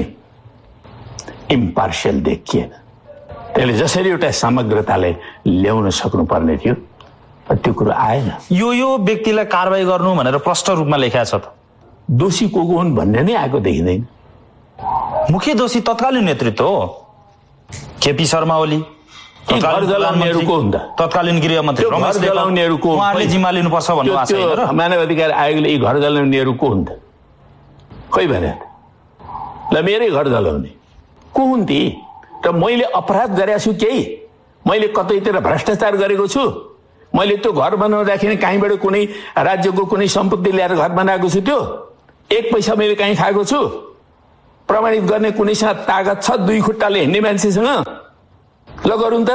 S1: इम्पार्सियल देखिएन। त्यसले जसरी एउटा समग्रतालाई ल्याउन सक्नुपर्ने थियो त्यो कुरो आएन।
S2: यो यो व्यक्तिलाई कारबाही गर्नु भनेर प्रष्ट रूपमा लेखिएको छ त
S1: दोषी को को हुन् भन्ने नै आएको देखिँदैन।
S2: मुख्य दोषी तत्कालीन नेतृत्व हो केपी शर्मा ओली
S1: घर जलाउनेहरू को हुन्छ?
S2: तत्कालीन गृहमन्त्री
S1: रमेश जलाउनेहरू को
S2: उहाँले जिम्मा लिनुपर्छ भन्नु भएको छैन र?
S1: मानव अधिकार आयोगले यी घर जलाउनेहरू को हुन्? खोइ भने ल मेरै घर जलाउने को हुन् ती? र मैले अपराध गरेको छु केही? मैले कतैतिर भ्रष्टाचार गरेको छु? मैले त्यो घर बनाउँदाखेरि कहीँबाट कुनै राज्यको कुनै सम्पत्ति ल्याएर घर बनाएको छु? त्यो एक पैसा मैले कहीँ खाएको छु? प्रमाणित गर्ने कुनैसँग तागत छ दुई खुट्टाले हिँड्ने मान्छेसँग? ल गरौँ त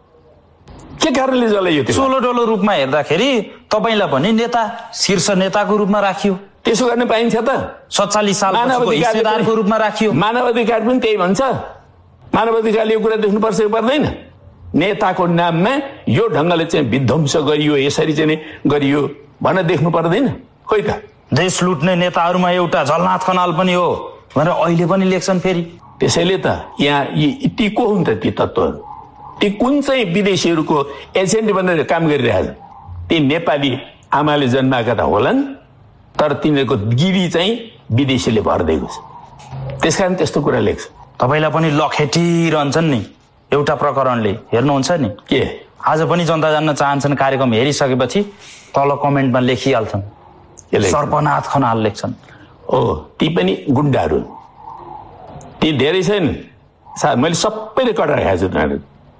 S1: के कारणले जलाइयो? त्यो
S2: सोलो डोलो रूपमा हेर्दाखेरि तपाईँलाई पनि नेता शीर्ष नेताको रूपमा राखियो।
S1: त्यसो गर्न पाइन्छ त?
S2: सत्तालिस सालको हिस्सेदारको रूपमा राखियो।
S1: मानव अधिकार पनि त्यही भन्छ। मानव अधिकारले यो कुरा देख्नुपर्छ पर्दैन? नेताको नाममा यो ढङ्गले चाहिँ विध्वंस गरियो यसरी चाहिँ गरियो भनेर देख्नु पर्दैन? खोइ त
S2: देश लुट्ने नेताहरूमा एउटा झलनाथ खनाल पनि हो भनेर अहिले पनि लेख्छन् फेरि।
S1: त्यसैले त यहाँ यी ती को हुन् त ती तत्त्वहरू? ती कुन चाहिँ विदेशीहरूको एजेन्ट बनेर काम गरिरहेछ? ती नेपाली आमाले जन्माएका त होलान् तर तिनीहरूको गिरी चाहिँ विदेशीले भरिदिएको छ त्यसकारण त्यस्तो कुरा लेख्छ।
S2: तपाईँलाई पनि लखेटिरहन्छन् नि एउटा प्रकरणले हेर्नुहुन्छ नि
S1: के
S2: आज पनि जनता जान्न चाहन्छन् कार्यक्रम हेरिसकेपछि तल कमेन्टमा लेखिहाल्छन् सर्पनाथ खनाल लेख्छन्।
S1: ओ ती पनि गुन्डाहरू ती धेरै छन्। मैले सबै रेकर्ड राखेको छु तिनीहरू।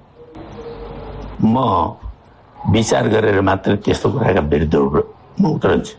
S1: म विचार गरेर मात्र त्यस्तो कुराका विरुद्ध म उत्रन्छु।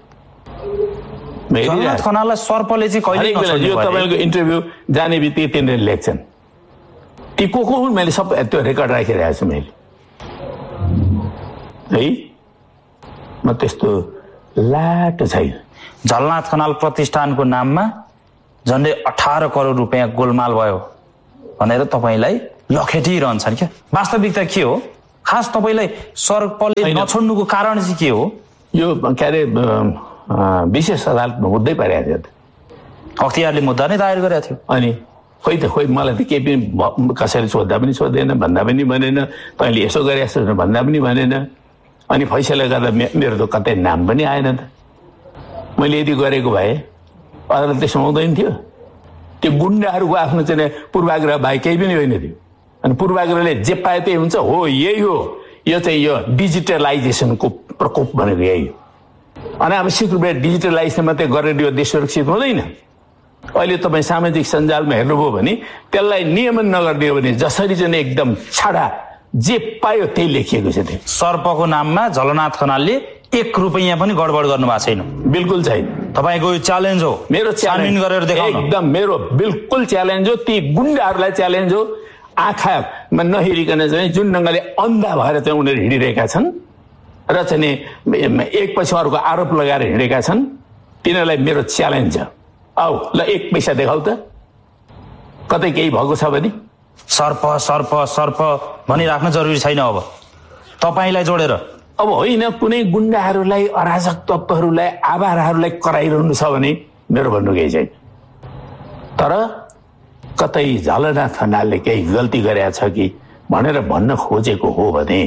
S2: खनाललाई सर्पले चाहिँ कहिले
S1: यो तपाईँको इन्टरभ्यू जाने बित्तिकै तिनीहरूले लेख्छन्। ती को को हुन् मैले सबै त्यो रेकर्ड राखिरहेको छु मैले है। म त्यस्तो लाटो छैन।
S2: झलनाथ खनाल प्रतिष्ठानको नाममा झन्डै अठार करोड रुपियाँ गोलमाल भयो भनेर तपाईँलाई लखेटिरहन्छन् क्या। वास्तविकता के हो? खास तपाईँलाई सर्पले नछोड्नुको कारण चाहिँ के हो?
S1: यो के अरे विशेष अदालतमा मुद्दै परेको थियो।
S2: अख्तियारले मुद्दा नै दायर गरेको थियो।
S1: अनि खोइ त खोइ मलाई त केही पनि कसैले सोद्धा पनि सोधेन, भन्दा पनि भनेन, तैँले यसो गरे यसो भन्दा पनि भनेन। अनि फैसला गर्दा मेरो त कतै नाम पनि आएन त। मैले यदि गरेको भए अदालतले सुनाउँदैन थियो। त्यो गुन्डाहरूको आफ्नो चाहिँ पूर्वाग्रह बाहेक केही पनि होइन थियो। अनि पूर्वाग्रहले जे पाए त्यही हुन्छ। हो यही हो, यो चाहिँ यो डिजिटलाइजेसनको प्रकोप भनेको यही हो। अनावश्यक रूपले डिजिटलाइजेसन मात्रै गरेर यो देश सुरक्षित हुँदैन। अहिले तपाईँ सामाजिक सञ्जालमा हेर्नुभयो भने त्यसलाई नियमन नगरिदियो भने जसरी चाहिँ एकदम छाडा जे पायो त्यही लेखिएको छ। त्यो
S2: सर्पको नाममा झलनाथ खनालले एक रुपियाँ पनि गडबड गर्नु भएको छैन।
S1: बिल्कुल छैन।
S2: तपाईँको यो च्यालेन्ज हो,
S1: मेरो
S2: छानबिन गरेर देखाउनु।
S1: एकदम मेरो बिल्कुल च्यालेन्ज हो। ती गुन्डाहरूलाई च्यालेन्ज हो। आँखामा नहेरिकन चाहिँ जुन ढङ्गले अन्धा भएर चाहिँ उनीहरू हिँडिरहेका छन् र चाहिँ एक पछि अर्को आरोप लगाएर हिँडेका छन्, तिनीहरूलाई मेरो च्यालेन्ज छ। आऊ ल एक पैसा देखाउ त, कतै केही भएको छ भने।
S2: सर्प सर्प सर्प भनिराख्न जरुरी छैन। अब तपाईँलाई जोडेर
S1: अब होइन, कुनै गुन्डाहरूलाई, अराजक तत्त्वहरूलाई, आवाराहरूलाई कराइरहनु छ भने मेरो भन्नु केही छैन। तर कतै झलनाथ खनालले केही गल्ती गरेका छ कि भनेर भन्न खोजेको हो भने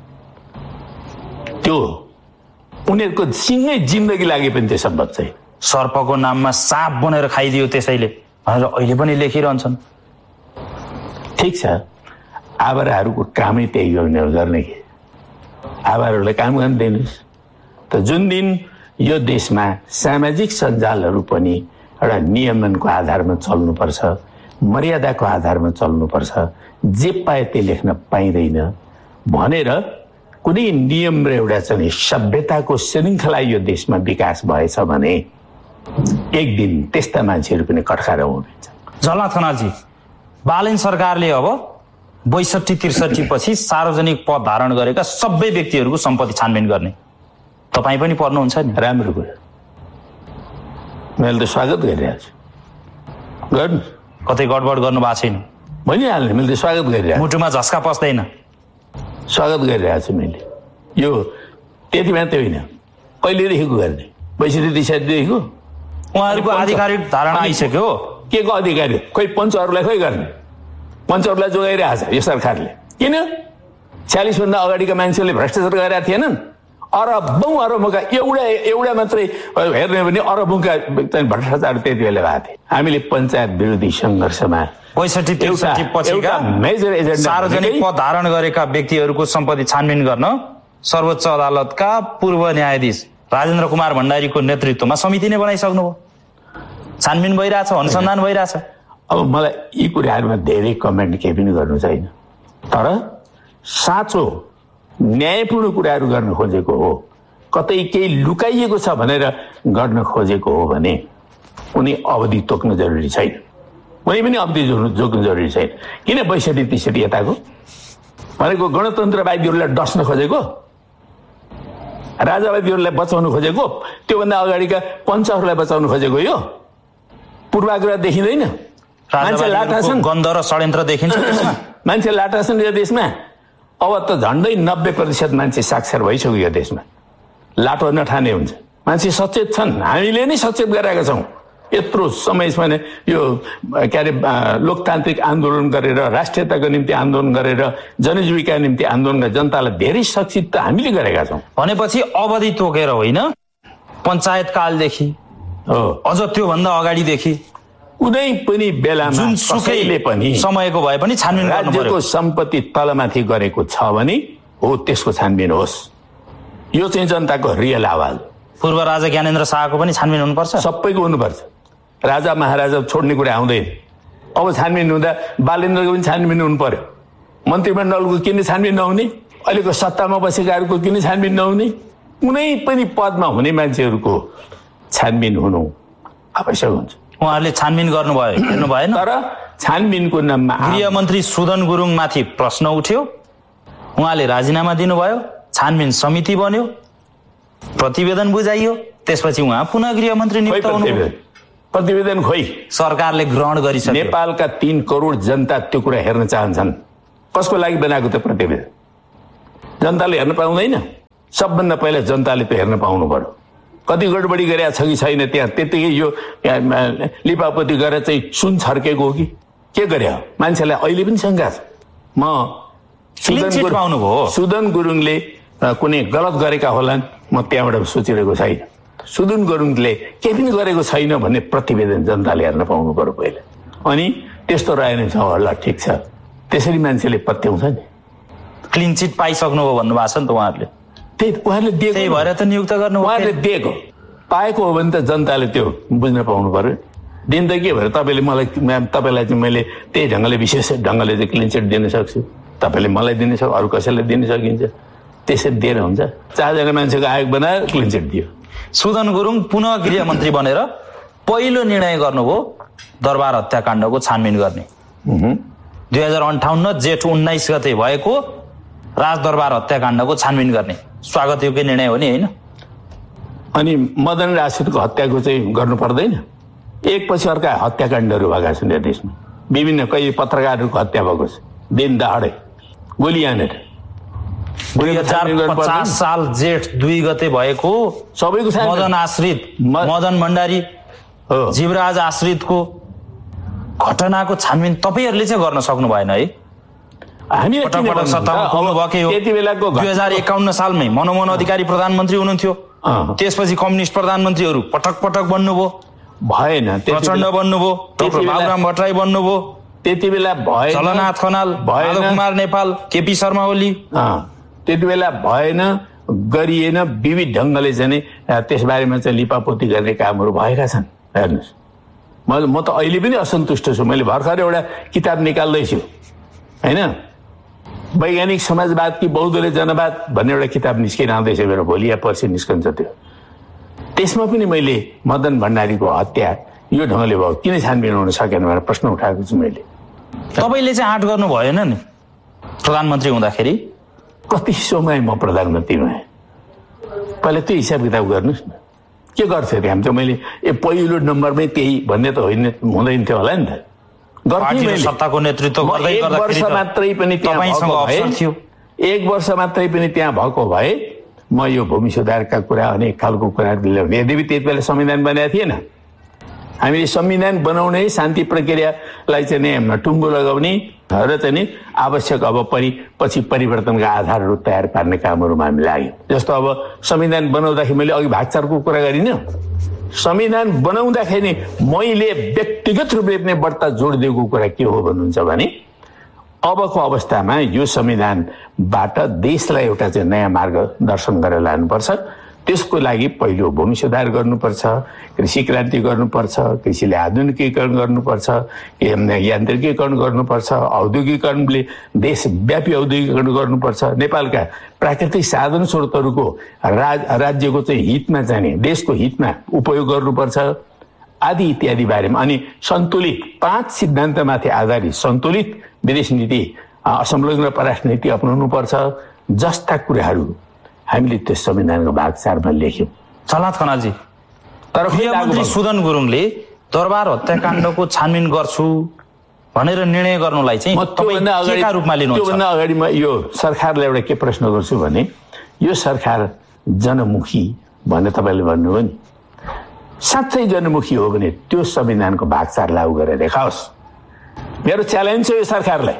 S1: त्यो उनीहरूको सिँगै जिन्दगी लागे पनि त्यो सम्भव छैन।
S2: सर्पको नाममा साँप बनेर खाइदियो त्यसैले भनेर अहिले पनि लेखिरहन्छन्।
S1: ठिक छ, आवाराहरूको कामै त्यही गर्ने कि आवारहरूलाई काम गर्न दिनुहोस्। त जुन दिन यो देशमा सामाजिक सञ्जालहरू पनि एउटा नियमनको आधारमा चल्नुपर्छ, मर्यादाको आधारमा चल्नुपर्छ, जे पाए त्यो लेख्न पाइँदैन भनेर कुनै नियम र एउटा चाहिँ सभ्यताको श्रृङ्खला यो देशमा विकास भएछ भने एक दिन त्यस्ता मान्छेहरू पनि कठखारा हुनुहुन्छ।
S2: झलनाथ खनालजी, बालेन सरकारले अब बैसठी त्रिसठी पछि सार्वजनिक पद धारण गरेका सबै व्यक्तिहरूको सम्पत्ति छानबिन गर्ने, तपाईँ पनि पर्नुहुन्छ नि।
S1: राम्रो कुरा, मैले त स्वागत गरिरहेको छु। गर्नु,
S2: कतै गडबड गर्नु भएको छैन
S1: भनिहाल्ने। मैले त स्वागत गरिरहेको,
S2: मुटुमा झस्का पस्दैन।
S1: स्वागत गरिरहेको छु मैले। यो त्यति मात्रै होइन, कहिलेदेखिको गर्ने? बैसठी त्रिसठीदेखिको
S2: उहाँहरूको आधिकारिक धारणा आइसक्यो।
S1: के को अधिकारी? खोइ पञ्चहरूलाई खोइ गर्ने? पञ्चहरूलाई जोगाइरहेको छ यो सरकारले। किन? छ्यालिस भन्दा अगाडिका मान्छेहरूले भ्रष्टाचार गरेका थिएनन्? अरबौँ अरबौँका एउटा एउटा मात्रै हेर्ने भने अरबौँका भ्रष्टाचार त्यति बेला भएको थिए। हामीले पञ्चायत विरोधी सङ्घर्षमा
S2: पैँसठी त्रिसठी पछिका
S1: मेजर एजेन्डा
S2: सार्वजनिक पद धारण गरेका व्यक्तिहरूको सम्पत्ति छानबिन गर्न सर्वोच्च अदालतका पूर्व न्यायाधीश राजेन्द्र कुमार भण्डारीको नेतृत्वमा समिति नै बनाइसक्नुभयो। छानबिन भइरहेछ, अनुसन्धान भइरहेछ।
S1: अब मलाई यी कुराहरूमा धेरै कमेन्ट केही पनि गर्नु छैन, तर साँचो न्यायपूर्ण कुराहरू गर्न खोजेको हो, कतै केही लुकाइएको छ भनेर गर्न खोजेको हो भने कुनै अवधि तोक्न जरुरी छैन। कुनै पनि अवधि जोक्नु जरुरी छैन। किन बैसठी त्रिसठी यताको भनेको गणतन्त्रवादीहरूलाई डस्न खोजेको, राजावादीहरूलाई बचाउनु खोजेको, त्योभन्दा अगाडिका पञ्चहरूलाई बचाउनु खोजेको यो पूर्वाग्रह देखिँदैन? मान्छे लाटा छन्,
S2: गन्ध र षड्यन्त्र देखिन्छ
S1: मान्छे लाटा छन् यो देशमा। अब त झन्डै नब्बे प्रतिशत मान्छे साक्षर भइसक्यो यो देशमा। लाटो नठाने हुन्छ, मान्छे सचेत छन्। हामीले नै सचेत गराएका छौँ। यत्रो समयसम्म यो के अरे लोकतान्त्रिक आन्दोलन गरेर, राष्ट्रियताको निम्ति आन्दोलन गरेर, जनजीविका निम्ति आन्दोलन गरेर जनतालाई धेरै शिक्षित त हामीले गरेका छौँ।
S2: भनेपछि अवधि तोकेर होइन, पञ्चायत कालदेखि
S1: हो,
S2: अझ त्योभन्दा अगाडिदेखि
S1: कुनै पनि बेलामा कसैले पनि
S2: समयको भए पनि छानबिन
S1: राज्यको सम्पत्ति तलमाथि गरेको छ भने हो त्यसको छानबिन होस्। यो चाहिँ जनताको रियल आवाज।
S2: पूर्व राजा ज्ञानेन्द्र शाहको पनि छानबिन हुनुपर्छ,
S1: सबैको हुनुपर्छ। राजा महाराजा छोड्ने कुरा आउँदैन। अब छानबिन हुँदा बालेन्द्रको पनि छानबिन हुनु पर्यो। मन्त्रीमण्डलको किन छानबिन नहुने? अहिलेको सत्तामा बसेकाहरूको किन छानबिन नहुने? कुनै पनि पदमा हुने मान्छेहरूको छानबिन हुनु आवश्यक हुन्छ।
S2: उहाँहरूले छानबिन गर्नुभयो, हेर्नु भएन?
S1: तर छानबिनको नाममा
S2: गृहमन्त्री सुदन गुरुङमाथि प्रश्न उठ्यो, उहाँले राजीनामा दिनुभयो, छानबिन समिति बन्यो, प्रतिवेदन बुझाइयो, त्यसपछि उहाँ पुनः गृहमन्त्री नियुक्त हुनुभयो।
S1: प्रतिवेदन खोइ
S2: सरकारले ग्रहण गरिसक्यो।
S1: नेपालका तीन करोड जनता त्यो कुरा हेर्न चाहन्छन्। कसको लागि बनाएको त्यो प्रतिवेदन? जनताले हेर्न पाउँदैन? सबभन्दा पहिला जनताले त हेर्न पाउनु पर्यो। कति गडबडी गरेका छ कि छैन त्यहाँ, त्यतिकै यो लिपापोती गरेर चाहिँ सुन छर्केको हो कि के गरे? मान्छेलाई अहिले पनि शङ्का छ। म सुदन गुरुङले कुनै गलत गरेका होलान्, म त्यहाँबाट सोचिरहेको छैन। सुदन गुरुङले केही पनि गरेको छैन भन्ने प्रतिवेदन जनताले हेर्न पाउनु पर्यो पहिला। अनि त्यस्तो रहेन छ होला, ठिक छ, त्यसरी मान्छेले पत्याउँछ नि।
S2: क्लिन चिट पाइसक्नुभयो भन्नुभएको छ नि त उहाँहरूले।
S1: त्यही उहाँहरूले दिएको,
S2: त्यही भएर त नियुक्त गर्नु
S1: उहाँहरूले दिएको। पाएको हो भने त जनताले त्यो बुझ्न पाउनु पर्यो। दिन त के भयो, तपाईँले मलाई तपाईँलाई चाहिँ मैले त्यही ढङ्गले विशेष ढङ्गले चाहिँ क्लिन चिट दिन सक्छु, तपाईँले मलाई दिन सक्छ, अरू कसैलाई दिन सकिन्छ। त्यसरी दिएर हुन्छ? चारजना मान्छेको आयोग बनाएर क्लिन चिट दियो।
S2: सुदन गुरुङ पुनः गृहमन्त्री बनेर पहिलो निर्णय गर्नुभयो दरबार हत्याकाण्डको छानबिन गर्ने। दुई हजार अन्ठाउन्न जेठ उन्नाइस गते भएको राजदरबार हत्याकाण्डको छानबिन गर्ने स्वागत योग्य निर्णय हो नि, होइन?
S1: अनि मदन राजपूतको हत्याको चाहिँ गर्नु पर्दैन? एक पछि अर्का हत्याकाण्डहरू भएका छन् यो देशमा। विभिन्न कहीँ पत्रकारहरूको हत्या भएको छ दिन दहाडै गोली हानेर।
S2: दुई हजार पचास साल जेठ दुई गते भएको
S1: सबैको
S2: मदन आश्रित मदन भण्डारी जीवराज आश्रितको घटनाको छानबिन तपाईँहरूले चाहिँ गर्न सक्नु भएन है?
S1: हामी
S2: पटक पटक सत्तामा पुग्नुभएकै हो।
S1: त्यति बेलाको
S2: दुई हजार एकाउन्न सालमै मनमोहन अधिकारी प्रधानमन्त्री हुनुहुन्थ्यो, त्यसपछि कम्युनिस्ट प्रधानमन्त्रीहरू पटक पटक बन्नुभयो,
S1: भएन।
S2: प्रचण्ड बन्नुभयो, डाक्टर बाबुराम भट्टराई बन्नुभयो,
S1: त्यति बेला भएन।
S2: झलनाथ खनाल, माधव कुमार नेपाल, केपी शर्मा ओली,
S1: त्यति बेला भएन, गरिएन। विविध ढङ्गले चाहिँ त्यसबारेमा चाहिँ लिपापोती गर्ने कामहरू भएका छन्। हेर्नुहोस्, म म त अहिले पनि असन्तुष्ट छु। मैले भर्खर एउटा किताब निकाल्दैछु, होइन, वैज्ञानिक समाजवाद कि बौद्धले जनवाद भन्ने एउटा किताब निस्किन आउँदैछ मेरो, भोलि या पर्सि निस्कन्छ त्यो। त्यसमा पनि मैले मदन भण्डारीको हत्या यो ढङ्गले भयो, किन छानबिन हुन सकेन भनेर प्रश्न उठाएको छु मैले।
S2: तपाईँले चाहिँ आँट गर्नु भएन नि प्रधानमन्त्री हुँदाखेरि?
S1: कति समय म प्रधानमन्त्री भएँ, पहिला त्यो हिसाब किताब गर्नुहोस् न। के गर्थ्यो त्यहाँ चाहिँ मैले ए पहिलो नम्बरमै त्यही भन्ने त होइन, हुँदैन थियो होला नि त।
S2: सत्ताको नेतृत्व गर्दै
S1: एक वर्ष मात्रै पनि
S2: थियो
S1: एक वर्ष मात्रै पनि त्यहाँ भएको भए म यो भूमि सुधारका कुरा अनेक खालको कुरा ल्याउने। यद्यपि त्यति बेला संविधान बनेको थिएन। हामीले संविधान बनाउने, शान्ति प्रक्रियालाई चाहिँ नि टुङ्गो लगाउने र चाहिँ नि आवश्यक अब परि पछि परिवर्तनका आधारहरू तयार पार्ने कामहरूमा हामी लाग्यौँ। जस्तो अब संविधान बनाउँदाखेरि मैले अघि भागचारको कुरा गरिनँ, संविधान बनाउँदाखेरि मैले व्यक्तिगत रूपले पनि बढ्ता जोड दिएको कुरा के हो भन्नुहुन्छ भने अबको अवस्थामा यो संविधानबाट देशलाई एउटा चाहिँ नयाँ मार्गदर्शन गरेर लानुपर्छ। त्यसको लागि पहिलो भूमि सुधार गर्नुपर्छ, कृषि क्रान्ति गर्नुपर्छ, कृषिले आधुनिकीकरण गर्नुपर्छ, यान्त्रिकीकरण गर्नुपर्छ, औद्योगिकरणले देशव्यापी औद्योगिकरण गर्नुपर्छ, नेपालका प्राकृतिक साधन स्रोतहरूको राज राज्यको चाहिँ हितमा जाने, देशको हितमा उपयोग गर्नुपर्छ आदि इत्यादि बारेमा। अनि सन्तुलित पाँच सिद्धान्तमाथि आधारित सन्तुलित विदेश नीति, असंलग्न परराष्ट्र नीति अपनाउनु पर्छ जस्ता कुराहरू हामीले त्यो संविधानको भाग चारमा लेख्यौँ।
S2: झलनाथ खनालजी, तर गृहमन्त्री सुदन गुरुङले दरबार हत्याकाण्डको छानबिन गर्छु भनेर निर्णय गर्नुलाई चाहिँ केका रूपमा लिनुहुन्छ?
S1: त्योभन्दा अगाडि म यो सरकारलाई एउटा के प्रश्न गर्छु भने यो सरकार जनमुखी भनेर तपाईँले भन्नुभयो नि, साँच्चै जनमुखी हो भने त्यो संविधानको भाग चार लागू गरेर देखाओस्। मेरो च्यालेन्ज छ यो सरकारलाई,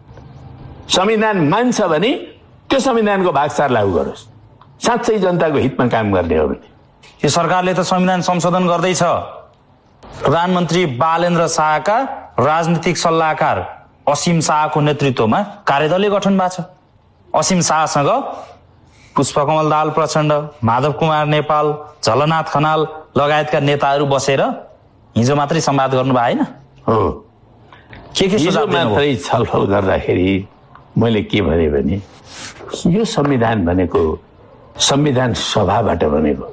S1: संविधान मान्छ भने त्यो संविधानको भाग चार लागू गरोस्, साँच्चै जनताको हितमा काम गर्ने हो भने।
S2: यो सरकारले त संविधान संशोधन गर्दैछ। प्रधानमन्त्री बालेन्द्र शाहका राजनीतिक सल्लाहकार असीम शाहको नेतृत्वमा कार्यदलले गठन भएको छ। असीम शाहसँग पुष्पकमल दाहाल प्रचण्ड, माधव कुमार नेपाल, झलनाथ खनाल लगायतका नेताहरू बसेर हिजो मात्रै संवाद गर्नु भएन?
S1: हो,
S2: के के सुझाव
S1: मात्रै छलफल गर्दाखेरि मैले के भने भने यो संविधान भनेको संविधान सभाबाट बनेको।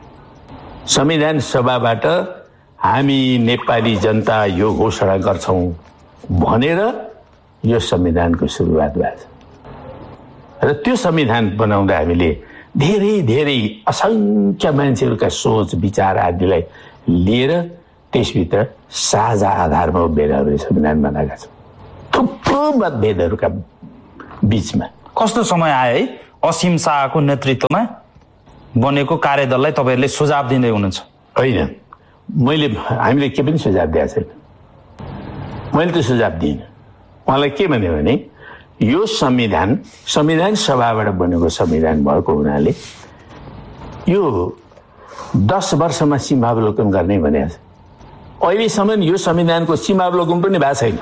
S1: संविधान सभाबाट हामी नेपाली जनता यो घोषणा गर्छौं भनेर यो संविधानको सुरुवात भएको छ। र त्यो संविधान बनाउँदा हामीले धेरै धेरै असङ्ख्य मान्छेहरूका सोच विचार आदिलाई लिएर त्यसभित्र साझा आधारमा भेदहरूले संविधान बनाएका छन्। थुप्रो मतभेदहरूका बीचमा
S2: कस्तो समय आयो है असीम शाहको नेतृत्वमा बनेको कार्यदललाई तपाईँहरूले सुझाव दिँदै हुनुहुन्छ?
S1: होइन, मैले हामीले के पनि सुझाव दिएको छैन। मैले त सुझाव दिइनँ। उहाँलाई के भन्यो भने यो संविधान संविधान सभाबाट बनेको संविधान भएको हुनाले यो दस वर्षमा सीमावलोकन गर्ने भनेको छ। अहिलेसम्म यो संविधानको सीमावलोकन पनि भएको छैन।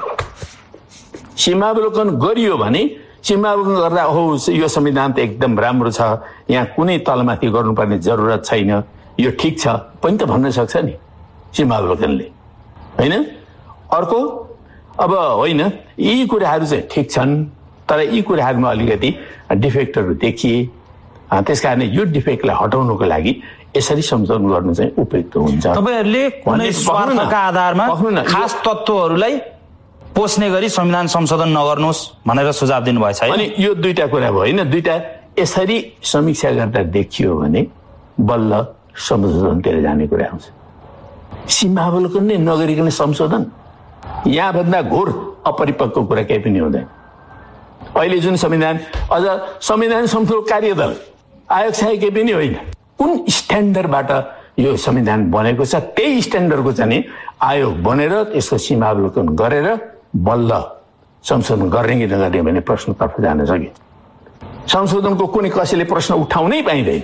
S1: सीमावलोकन गरियो भने सीमावलोकन गर्दा हो यो संविधान त एकदम राम्रो छ, यहाँ कुनै तलमाथि गर्नुपर्ने जरुरत छैन, यो ठिक छ पनि त भन्न सक्छ नि सीमावलोकनले, होइन? अर्को अब होइन यी कुराहरू चाहिँ ठिक छन् तर यी कुराहरूमा अलिकति डिफेक्टहरू देखिए, त्यस कारण यो डिफेक्टलाई हटाउनको लागि यसरी सम्झौता गर्नु चाहिँ उपयुक्त हुन्छ।
S2: तपाईँहरूले कुनै स्वार्थका आधारमा खास तत्त्वहरूलाई पोस्ने गरी संविधान संशोधन नगर्नुहोस् भनेर सुझाव दिनुभएछ।
S1: अनि यो दुईटा कुरा भयो होइन, दुईटा यसरी समीक्षा गर्दा देखियो भने बल्ल संशोधनतिर जाने कुरा आउँछ। सीमावलोकन नै नगरिकन संशोधन, यहाँभन्दा घोर अपरिपक्व कुरा केही पनि हुँदैन। अहिले जुन संविधान अझ संविधान संशोधन कार्यदल आयोग चाहिँ केही पनि होइन, कुन स्ट्यान्डर्डबाट यो संविधान बनेको छ त्यही स्ट्यान्डर्डको चाहिँ आयोग बनेर यसको सीमावलोकन गरेर बल्ल संशोधन गर्ने कि नगर्ने भन्ने प्रश्नतर्फ जान सके। संशोधनको कुनै कसैले प्रश्न उठाउनै पाइँदैन।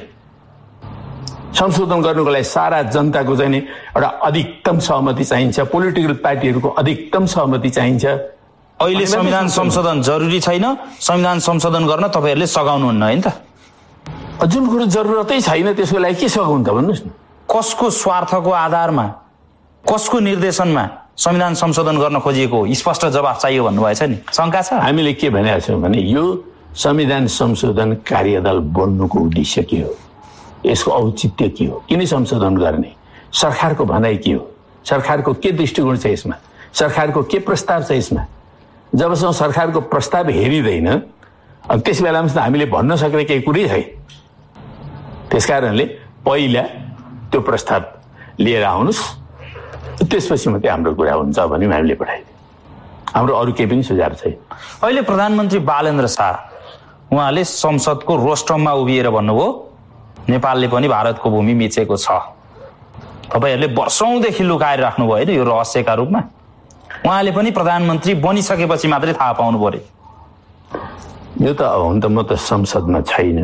S1: संशोधन गर्नुको लागि सारा जनताको चाहिँ एउटा अधिकतम सहमति चाहिन्छ, पोलिटिकल पार्टीहरूको अधिकतम सहमति चाहिन्छ।
S2: अहिले संविधान संशोधन जरुरी छैन, संविधान संशोधन गर्न तपाईँहरूले सघाउनुहुन्न होइन त?
S1: जुन कुरो जरुरतै छैन त्यसको लागि के सघाउनु त भन्नुहोस् न?
S2: कसको स्वार्थको आधारमा कसको निर्देशनमा संविधान संशोधन गर्न खोजिएको स्पष्ट जवाफ चाहियो भन्नुभएछ नि, शङ्का छ?
S1: हामीले के भनेका छौँ भने यो संविधान संशोधन कार्यदल बन्नुको उद्देश्य के हो, यसको औचित्य के हो, किन संशोधन गर्ने, सरकारको भनाइ के हो, सरकारको के दृष्टिकोण छ यसमा, सरकारको के प्रस्ताव छ यसमा। जबसम्म सरकारको प्रस्ताव हेरिँदैन अब त्यस बेलामा त हामीले भन्न सक्ने केही कुरै छैन। त्यस कारणले पहिला त्यो प्रस्ताव लिएर आउनुहोस्, त्यसपछि मात्रै हाम्रो कुरा हुन्छ भने हामीले पठाइदियौँ। हाम्रो अरू केही पनि सुझाव छैन।
S2: अहिले प्रधानमन्त्री बालेन्द्र शाह उहाँले संसदको रोस्टममा उभिएर भन्नुभयो नेपालले पनि भारतको भूमि मिचेको छ। तपाईँहरूले वर्षौंदेखि लुकाएर राख्नुभयो होइन यो रहस्यका रूपमा? उहाँले पनि प्रधानमन्त्री बनिसकेपछि मात्रै थाहा पाउनु पर्यो।
S1: यो त हुन त म त संसदमा छैन,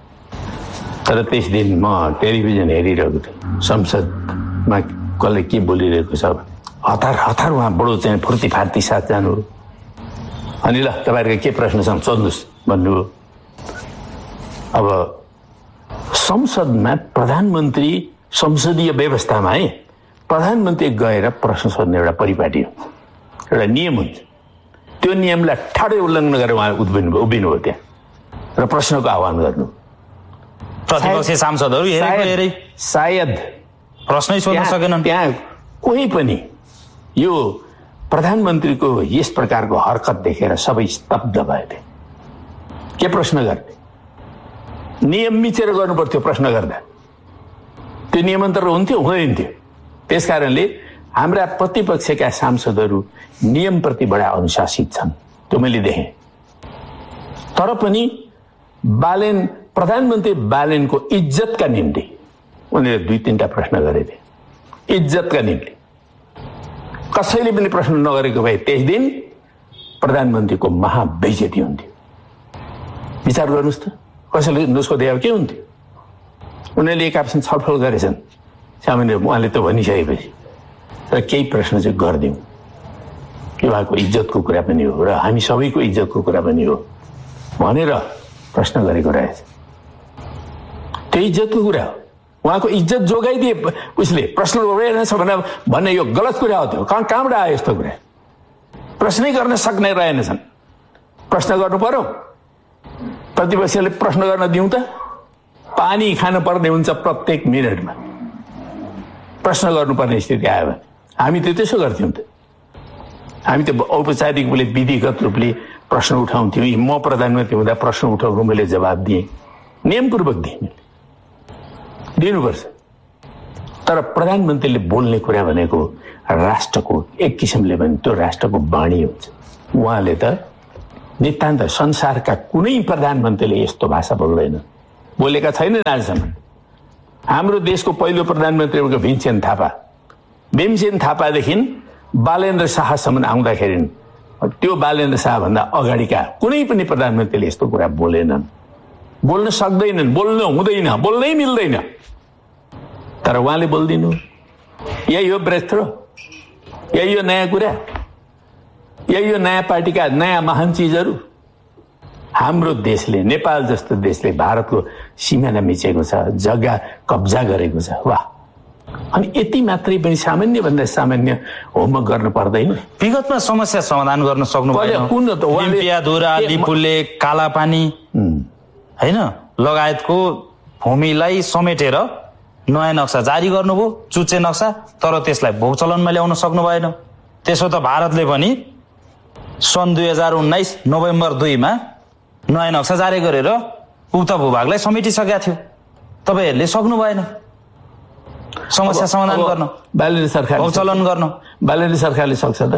S1: तर त्यस दिन म टेलिभिजन हेरिरहेको थिएँ। संसदमा कसले के बोलिरहेको छ हतार हतार उहाँ बडो चाहिँ फुर्ती फार्ती साथ जानु। अनि ल तपाईँहरूको के प्रश्न छ सोध्नुहोस् भन्नुभयो। अब संसदमा प्रधानमन्त्री संसदीय व्यवस्थामा है प्रधानमन्त्री गएर प्रश्न सोध्ने एउटा परिपाटी हुन्छ, एउटा नियम हुन्छ। त्यो नियमलाई ठाडै उल्लङ्घन गरेर उहाँ उभिनु उभिनुभयो त्यहाँ र प्रश्नको आह्वान गर्नु।
S2: प्रतिपक्षी सांसदहरू हेरे
S1: सायद
S2: प्रश्नै सोध्न सकेनन्।
S1: त्यहाँ कोही पनि यो प्रधानमन्त्रीको यस प्रकारको हरकत देखेर सबै स्तब्ध भए थिए। के प्रश्न गर्ने? नियम मिचेर गर्नु पर्थ्यो प्रश्न गर्दा, त्यो नियमन्तर हुन्थ्यो हुँदैन थियो। त्यस कारणले हाम्रा प्रतिपक्षका सांसदहरू नियमप्रति बडा अनुशासित छन्, त्यो मैले देखेँ। तर पनि बालेन प्रधानमन्त्री बालेनको इज्जतका निम्ति उनीहरूले दुई तीनटा प्रश्न गरेथे। इज्जतका निम्ति कसैले पनि प्रश्न नगरेको भए त्यस दिन प्रधानमन्त्रीको महाबेइज्जती हुन्थ्यो। विचार गर्नुहोस् त, कसैले नसोधे के हुन्थ्यो? उनीहरूले एक आपसँग छलफल गरेछन् सामान्य, उहाँले त भनिसकेपछि र केही प्रश्न चाहिँ गरिदिउँ। यो उहाँको इज्जतको कुरा पनि हो र हामी सबैको इज्जतको कुरा पनि हो भनेर प्रश्न गरेको रहेछ। त्यो इज्जतको कुरा हो। उहाँको इज्जत जोगाइदिए उसले प्रश्न गरिरहेछ भने भन्ने यो गलत कुरा हो। त्यो कहाँ कहाँबाट आयो यस्तो कुरा? प्रश्नै गर्न सक्ने रहेनछन्। प्रश्न गर्नु पर्यो, प्रतिपक्षले प्रश्न गर्न दिउँ त? पानी खानु पर्ने हुन्छ प्रत्येक मिनटमा। प्रश्न गर्नुपर्ने स्थिति आयो भने हामी त त्यसो गर्थ्यौँ त। हामी त औपचारिक रूपले विधिगत रूपले प्रश्न उठाउँथ्यौँ। म प्रधानमन्त्री हुँदा प्रश्न उठाउनु मैले जवाब दिएँ, नियमपूर्वक दिएँ। दिनुपर्छ। तर प्रधानमन्त्रीले बोल्ने कुरा भनेको राष्ट्रको एक किसिमले भने त्यो राष्ट्रको वाणी हुन्छ। उहाँले त नितान्त संसारका कुनै प्रधानमन्त्रीले यस्तो भाषा बोल्दैन, बोलेका छैनन् आजसम्म। हाम्रो देशको पहिलो प्रधानमन्त्री भीमसेन थापा, भीमसेन थापादेखि बालेन्द्र शाहसम्म आउँदाखेरि त्यो बालेन्द्र शाहभन्दा अगाडिका कुनै पनि प्रधानमन्त्रीले यस्तो कुरा बोलेनन्, बोल्न सक्दैनन्, बोल्न हुँदैन, बोल्नै मिल्दैन। तर उहाँले बोल्दिनु, यही हो ब्रेक थ्रो, यही हो नयाँ कुरा, यही हो नयाँ पार्टीका नयाँ महान चिजहरू। हाम्रो देशले, नेपाल जस्तो देशले भारतको सिमाना मिचेको छ, जग्गा कब्जा गरेको छ। वाह! अनि यति मात्रै पनि सामान्य भन्दा सामान्य होमवर्क गर्नु पर्दैन?
S2: विगतमा समस्या समाधान गर्न सक्नु भएन? लिम्पियाधुरा, लिपुले, कालापानी हैन लगायतको भूमिलाई समेटेर नयाँ नक्सा जारी गर्नुभयो, चुच्चे नक्सा, तर त्यसलाई भोगचलनमा ल्याउन सक्नु भएन। त्यसो त भारतले पनि सन् दुई हजार उन्नाइस नोभेम्बर दुईमा नयाँ नक्सा जारी गरेर उक्त भूभागलाई समेटिसकेका थियो। तपाईँहरूले सक्नु भएन समस्या समाधान गर्न,
S1: बालेन्द्र सरकार
S2: भोगचलन गर्न।
S1: बालेन्द्र सरकारले सक्छ त?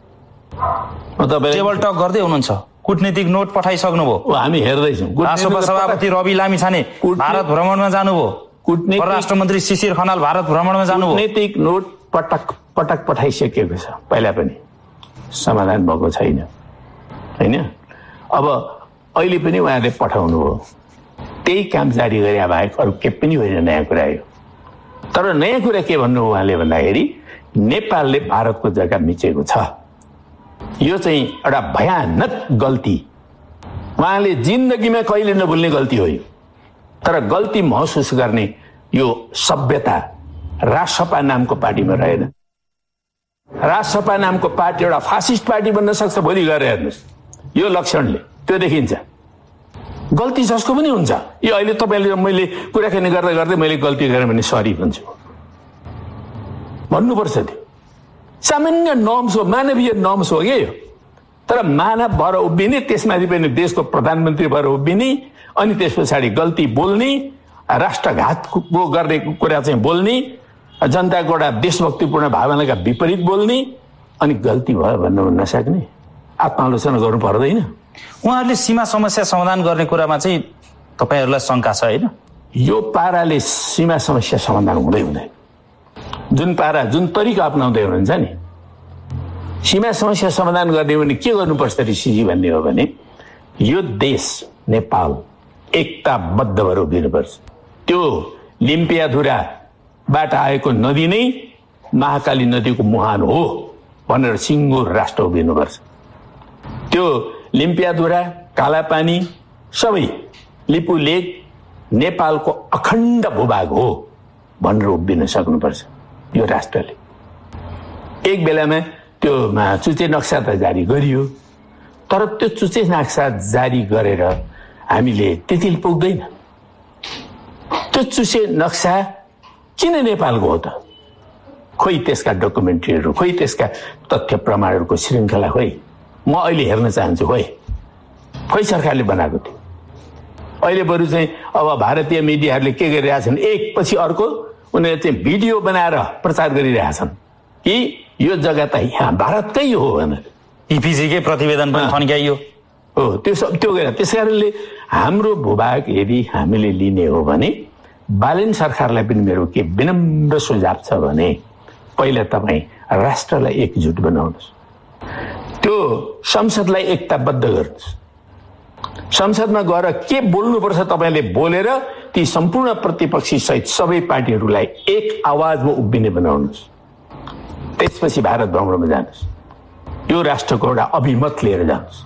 S2: टेबल टक गर्दै हुनुहुन्छ, कूटनीतिक नोट पठाइसक्नुभयो,
S1: हामी हेर्दैछौँ।
S2: राष्ट्रपति सभापति रवि लामिछाने भारत भ्रमणमा जानुभयो, परराष्ट्र मन्त्री शिशिर खनाल भारत भ्रमणमा जानुभयो।
S1: कूटनीतिक नोट पटक पटक पठाइसकेको छ, पहिला पनि समाधान भएको छैन हैन। अब अहिले पनि उहाँले पठाउनु हो, त्यही काम जारी गरे बाहेक अरू के पनि होइन, नयाँ कुरा हो। तर नयाँ कुरा के भन्नु उहाँले भन्दाखेरि नेपालले भारतको जग्गा मिचेको छ, यो चाहिँ एउटा भयानक गल्ती, उहाँले जिन्दगीमा कहिले नभुल्ने गल्ती हो यो। तर गल्ती महसुस गर्ने यो सभ्यता राजसपा नामको पार्टीमा रहेन। राजसपा नामको पार्टी एउटा फासिस्ट पार्टी बन्न सक्छ भोलि गएर हेर्नुहोस्, यो लक्षणले त्यो देखिन्छ। गल्ती जसको पनि हुन्छ। यो अहिले तपाईँले मैले कुराकानी गर्दा गर्दै मैले गल्ती गरेँ भने सरी भन्छु, भन्नुपर्छ। त्यो सामान्य नर्म्स हो, मानवीय नर्म्स हो कि यो। तर मानव भएर उभिने, त्यसमाथि पनि देशको प्रधानमन्त्री भएर उभिने, अनि त्यस पछाडि गल्ती बोल्ने, राष्ट्रघातको गर्ने कुरा चाहिँ बोल्ने, जनताको एउटा देशभक्तिपूर्ण भावनाका विपरीत बोल्ने, अनि गल्ती भयो भन्नु नसक्ने, आत्मालोचना गर्नु पर्दैन?
S2: उहाँहरूले सीमा समस्या समाधान गर्ने कुरामा चाहिँ तपाईँहरूलाई शङ्का छ होइन?
S1: यो पाराले सीमा समस्या समाधान हुँदै हुँदैन। जुन पारा, जुन तरिका अप्नाउँदै हुनुहुन्छ नि, सीमा समस्या समाधान गर्ने भने के गर्नुपर्छ ऋषिजी भन्ने हो भने यो देश नेपाल एकताबद्ध भएर उभिनुपर्छ। त्यो लिम्पियाधुराबाट आएको नदी नै महाकाली नदीको मुहान हो भनेर सिङ्गो राष्ट्र उभिनुपर्छ। त्यो लिम्पियाधुरा, कालापानी सबै लिपु लेक नेपालको अखण्ड भूभाग हो भनेर उभिन सक्नुपर्छ यो राष्ट्रले। एक बेलामा त्यो चुच्चे नक्सा त जारी गरियो, तर त्यो चुच्चे नक्सा जारी गरेर हामीले त्यति पुग्दैन। त्यो चुच्चे नक्सा किन नेपालको हो त? खोइ त्यसका डकुमेन्ट्रीहरू, खोइ त्यसका तथ्य प्रमाणहरूको श्रृङ्खला खोइ म अहिले हेर्न चाहन्छु। खोइ खोइ सरकारले बनाएको थियो। अहिले बरु चाहिँ अब भारतीय मिडियाहरूले के गरिरहेछन्, एकपछि अर्को उनीहरूले चाहिँ भिडियो बनाएर प्रचार गरिरहेछन् कि यो जग्गा त यहाँ भारतकै हो भनेर।
S2: इपिजीकै प्रतिवेदन पनि थन्क्याइयो
S1: हो, त्यो सब त्यो गरेर। त्यस कारणले हाम्रो भूभाग यदि हामीले लिने हो भने बालेन सरकारलाई पनि मेरो के विनम्र सुझाव छ भने पहिला तपाईँ राष्ट्रलाई एकजुट बनाउनुहोस्, त्यो संसदलाई एकताबद्ध गर्नुहोस्। संसदमा गएर के बोल्नुपर्छ तपाईँले बोलेर ती सम्पूर्ण प्रतिपक्षी सहित सबै पार्टीहरूलाई एक आवाजमा उभिने बनाउनुहोस्। त्यसपछि भारत भ्रमणमा जानुहोस्, यो राष्ट्रको एउटा अभिमत लिएर जानुहोस्।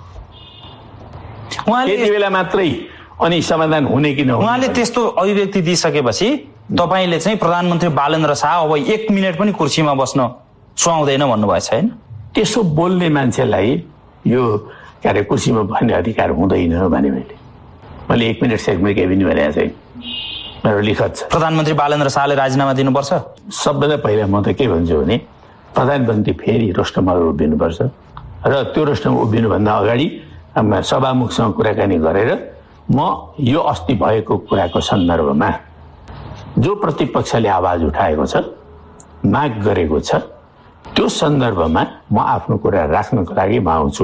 S1: त्यति बेला मात्रै अनि समाधान हुने कि नहुने।
S2: उहाँले त्यस्तो अभिव्यक्ति दिइसकेपछि तपाईँले चाहिँ प्रधानमन्त्री बालेन्द्र शाह अब एक मिनट पनि कुर्सीमा बस्न सुहाउँदैन भन्नुभएछ होइन?
S1: त्यसो बोल्ने मान्छेलाई यो के अरे कुर्सीमा बस्ने अधिकार हुँदैन भने मैले मैले एक मिनट सेकमा केही पनि भनेको छैन, मेरो लिखत छ।
S2: प्रधानमन्त्री बालेन्द्र शाहले राजीनामा दिनुपर्छ।
S1: सबभन्दा पहिला म त के भन्छु भने प्रधानमन्त्री फेरि रोस्टरमा उभिनुपर्छ र त्यो रोस्टरमा उभिनुभन्दा अगाडि सभामुखसँग कुराकानी गरेर म यो अस्ति भएको कुराको सन्दर्भमा जो प्रतिपक्षले आवाज उठाएको छ, माग गरेको छ, त्यो सन्दर्भमा म आफ्नो कुरा राख्नको लागि म आउँछु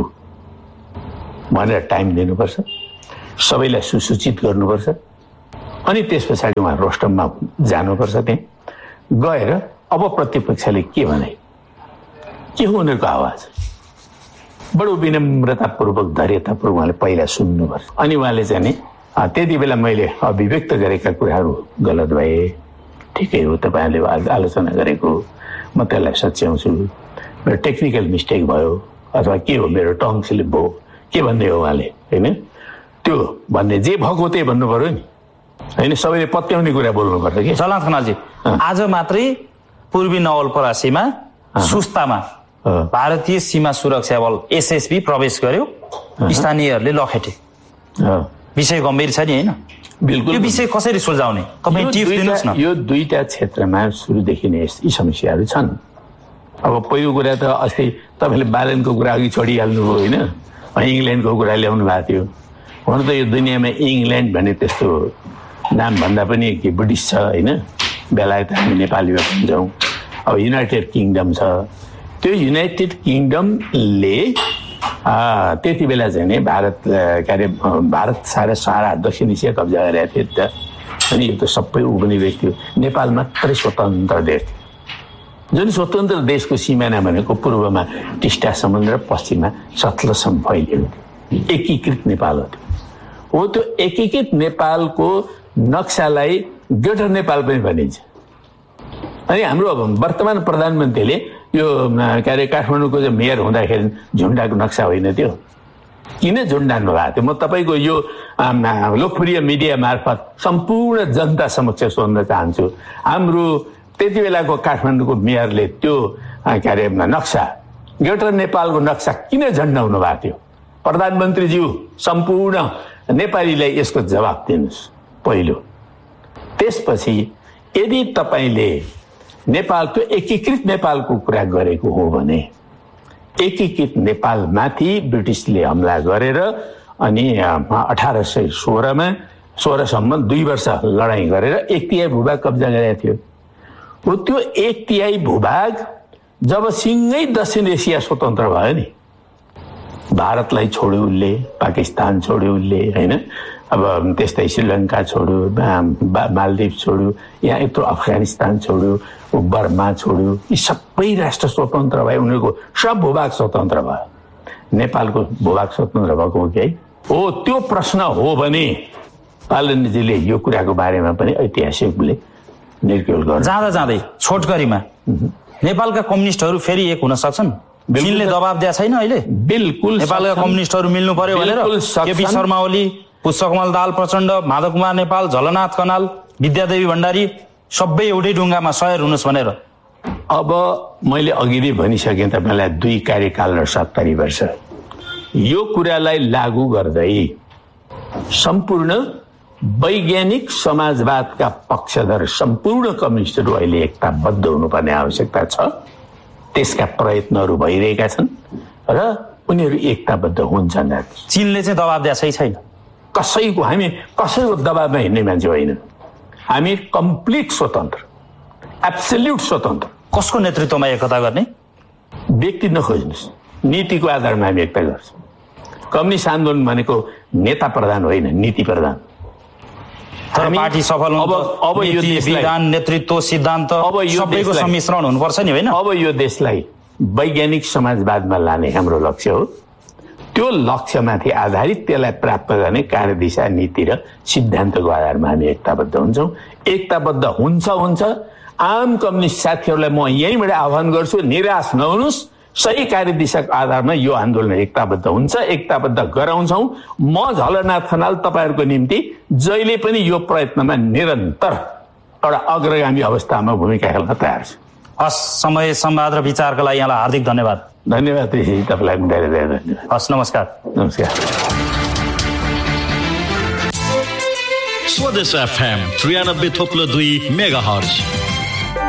S1: भनेर टाइम दिनुपर्छ, सबैलाई सुसूचित गर्नुपर्छ। अनि त्यस पछाडि उहाँ रोस्टममा जानुपर्छ। त्यहाँ गएर अब प्रतिपक्षले के भने, के हो उनीहरूको आवाज, बडो विनम्रतापूर्वक धैर्यतापूर्वक उहाँले पहिला सुन्नुपर्छ। अनि उहाँले चाहिँ नि त्यति बेला मैले अभिव्यक्त गरेका कुराहरू गलत भए, ठिकै हो, तपाईँहरूले आलोचना गरेको, म त्यसलाई सच्याउँछु, मेरो टेक्निकल मिस्टेक भयो अथवा के हो, मेरो टङ स्लिप भयो, के भन्ने हो उहाँले, होइन? त्यो भन्ने जे भएको त्यही भन्नु पर्यो नि, होइन? सबैले पत्याउने कुरा बोल्नु पर्छ कि।
S2: झलनाथ खनालजी, आज मात्रै पूर्वी नवलपरासीमा सुस्तामा भारतीय सीमा सुरक्षा बल एसएसबी प्रवेश गर्यो, स्थानीयहरूले लखेटे। विषय गम्भीर छ नि, होइन?
S1: बिल्कुल।
S2: यो विषय कसरी सुल्झाउने, तपाईँ टिप्स दिनुहोस् न।
S1: यो दुईटा क्षेत्रमा सुरुदेखि नै यी समस्याहरू छन्। अब पहिलो कुरा त अस्ति तपाईँले बालनको कुरा अघि छोडिहाल्नुभयो, होइन? इङ्ल्यान्डको कुरा ल्याउनु भएको थियो। हुन त यो दुनियाँमा इङ्ल्यान्ड भन्ने त्यस्तो नाम भन्दा पनि के ब्रिटिस छ, होइन? बेलायत हामी नेपालीमा भन्छौँ। अब युनाइटेड किङडम छ। त्यो युनाइटेड किङडमले त्यति बेला चाहिँ नि भारत के अरे भारत सारा सारा दक्षिण एसिया कब्जा गरेका थियो त। अनि यो त सबै उपनिवेश थियो। नेपाल मात्रै स्वतन्त्र देश थियो। जुन स्वतन्त्र देशको सिमाना भनेको पूर्वमा टिस्टा समुद्र, पश्चिममा सतलजसम्म फैलिएको थियो। एकीकृत नेपाल हो। हो त्यो एकीकृत नेपालको नक्सालाई ग्रेटर नेपाल पनि भनिन्छ। अनि हाम्रो वर्तमान प्रधानमन्त्रीले यो के अरे काठमाडौँको चाहिँ मेयर हुँदाखेरि झुन्डाको नक्सा होइन त्यो, किन झुन्डानु भएको थियो? म तपाईँको यो लोकप्रिय मिडिया मार्फत सम्पूर्ण जनता समक्ष सोध्न चाहन्छु, हाम्रो त्यति बेलाको काठमाडौँको मेयरले त्यो के अरे नक्सा, ग्रेटर नेपालको नक्सा किन झन्डाउनु भएको थियो? प्रधानमन्त्रीज्यू, सम्पूर्ण नेपालीलाई यसको जवाब दिनुहोस् पहिलो। त्यसपछि यदि तपाईँले नेपालको एकीकृत नेपालको कुरा गरेको हो भने, एकीकृत नेपालमाथि ब्रिटिसले हमला गरेर अनि अठार सय सोह्रमा सोह्रसम्म दुई वर्ष लडाइँ गरेर एक तिहाई भूभाग कब्जा गरेको थियो। हो त्यो एक तिहाई भूभाग जब सिँगै दक्षिण एसिया स्वतन्त्र भयो नि, भारतलाई छोड्यो उसले, पाकिस्तान छोड्यो उसले, होइन? अब त्यस्तै श्रीलङ्का छोड्यो, मालदिव छोड्यो, यहाँ यत्रो अफगानिस्तान छोड्यो, बर्मा छोड्यो, यी सबै राष्ट्र स्वतन्त्र भए, उनीहरूको सब भूभाग स्वतन्त्र भयो। नेपालको भूभाग स्वतन्त्र भएको हो कि है? हो त्यो प्रश्न हो भने पालनजीले यो कुराको बारेमा पनि ऐतिहासिकले निर्क्युल गर्नु।
S2: जाँदा जाँदै छोटकरीमा नेपालका कम्युनिस्टहरू फेरि एक हुन सक्छन्? चीनले दबाब दिएको छैन अहिले?
S1: बिल्कुल
S2: नेपालका कम्युनिस्टहरू मिल्नु पर्यो भनेर केपी शर्मा ओली, पुष्पकमल दाहाल प्रचण्ड, माधव कुमार नेपाल, झलनाथ खनाल, विद्यादेवी भण्डारी सबै एउटै ढुङ्गामा सयर हुनुहोस् भनेर।
S1: अब मैले अघि नै भनिसकेँ तपाईँलाई, दुई कार्यकाल र सत्तरी वर्ष यो कुरालाई लागू गर्दै सम्पूर्ण वैज्ञानिक समाजवादका पक्षधर सम्पूर्ण कम्युनिस्टहरू अहिले एकताबद्ध हुनुपर्ने आवश्यकता छ। त्यसका प्रयत्नहरू भइरहेका छन् र उनीहरू एकताबद्ध हुन्छन्।
S2: चीनले चाहिँ दबाब दिएको छैन
S1: कसैको, हामी कसैको दबाबमा हिँड्ने मान्छे होइन। हामी कम्प्लिट स्वतन्त्र, एब्सोल्युट स्वतन्त्र।
S2: कसको नेतृत्वमा एकता गर्ने?
S1: व्यक्ति नखोज्नुहोस्, नीतिको आधारमा हामी एकता गर्छौँ। कम्युनिस्ट आन्दोलन भनेको नेता प्रधान होइन, नीति प्रधान।
S2: तर पार्टी सफल
S1: अब अब यो
S2: विधान, नेतृत्व, सिद्धान्त
S1: अब यो
S2: सबैको सम्मिश्रण हुनुपर्छ नि, होइन?
S1: अब यो देशलाई वैज्ञानिक समाजवादमा लाने हाम्रो लक्ष्य हो। त्यो लक्ष्यमाथि आधारित त्यसलाई प्राप्त गर्ने कार्यदिशा, नीति र सिद्धान्तको आधारमा हामी एकताबद्ध हुन्छौँ। एकताबद्ध हुन्छ हुन्छ आम कम्युनिस्ट साथीहरूलाई म यहीँबाट आह्वान गर्छु, निराश नहुनुहोस्। सही कार्यदिशाको आधारमा यो आन्दोलन एकताबद्ध हुन्छ, एकताबद्ध गराउँछौँ। म झलनाथ खनाल तपाईँहरूको निम्ति जहिले पनि यो प्रयत्नमा निरन्तर एउटा अग्रगामी अवस्थामा भूमिका खेल्न तयार छु।
S2: हस्, समय, संवाद र विचारका लागि यहाँलाई हार्दिक धन्यवाद।
S1: धन्यवाद ऋषि, तपाईँलाई पनि धेरै धेरै धन्यवाद।
S2: हस्, नमस्कार।
S1: नमस्कार।
S3: स्वदेश एफएम त्रियानब्बे थोप्लो दुई मेगा हर्ज।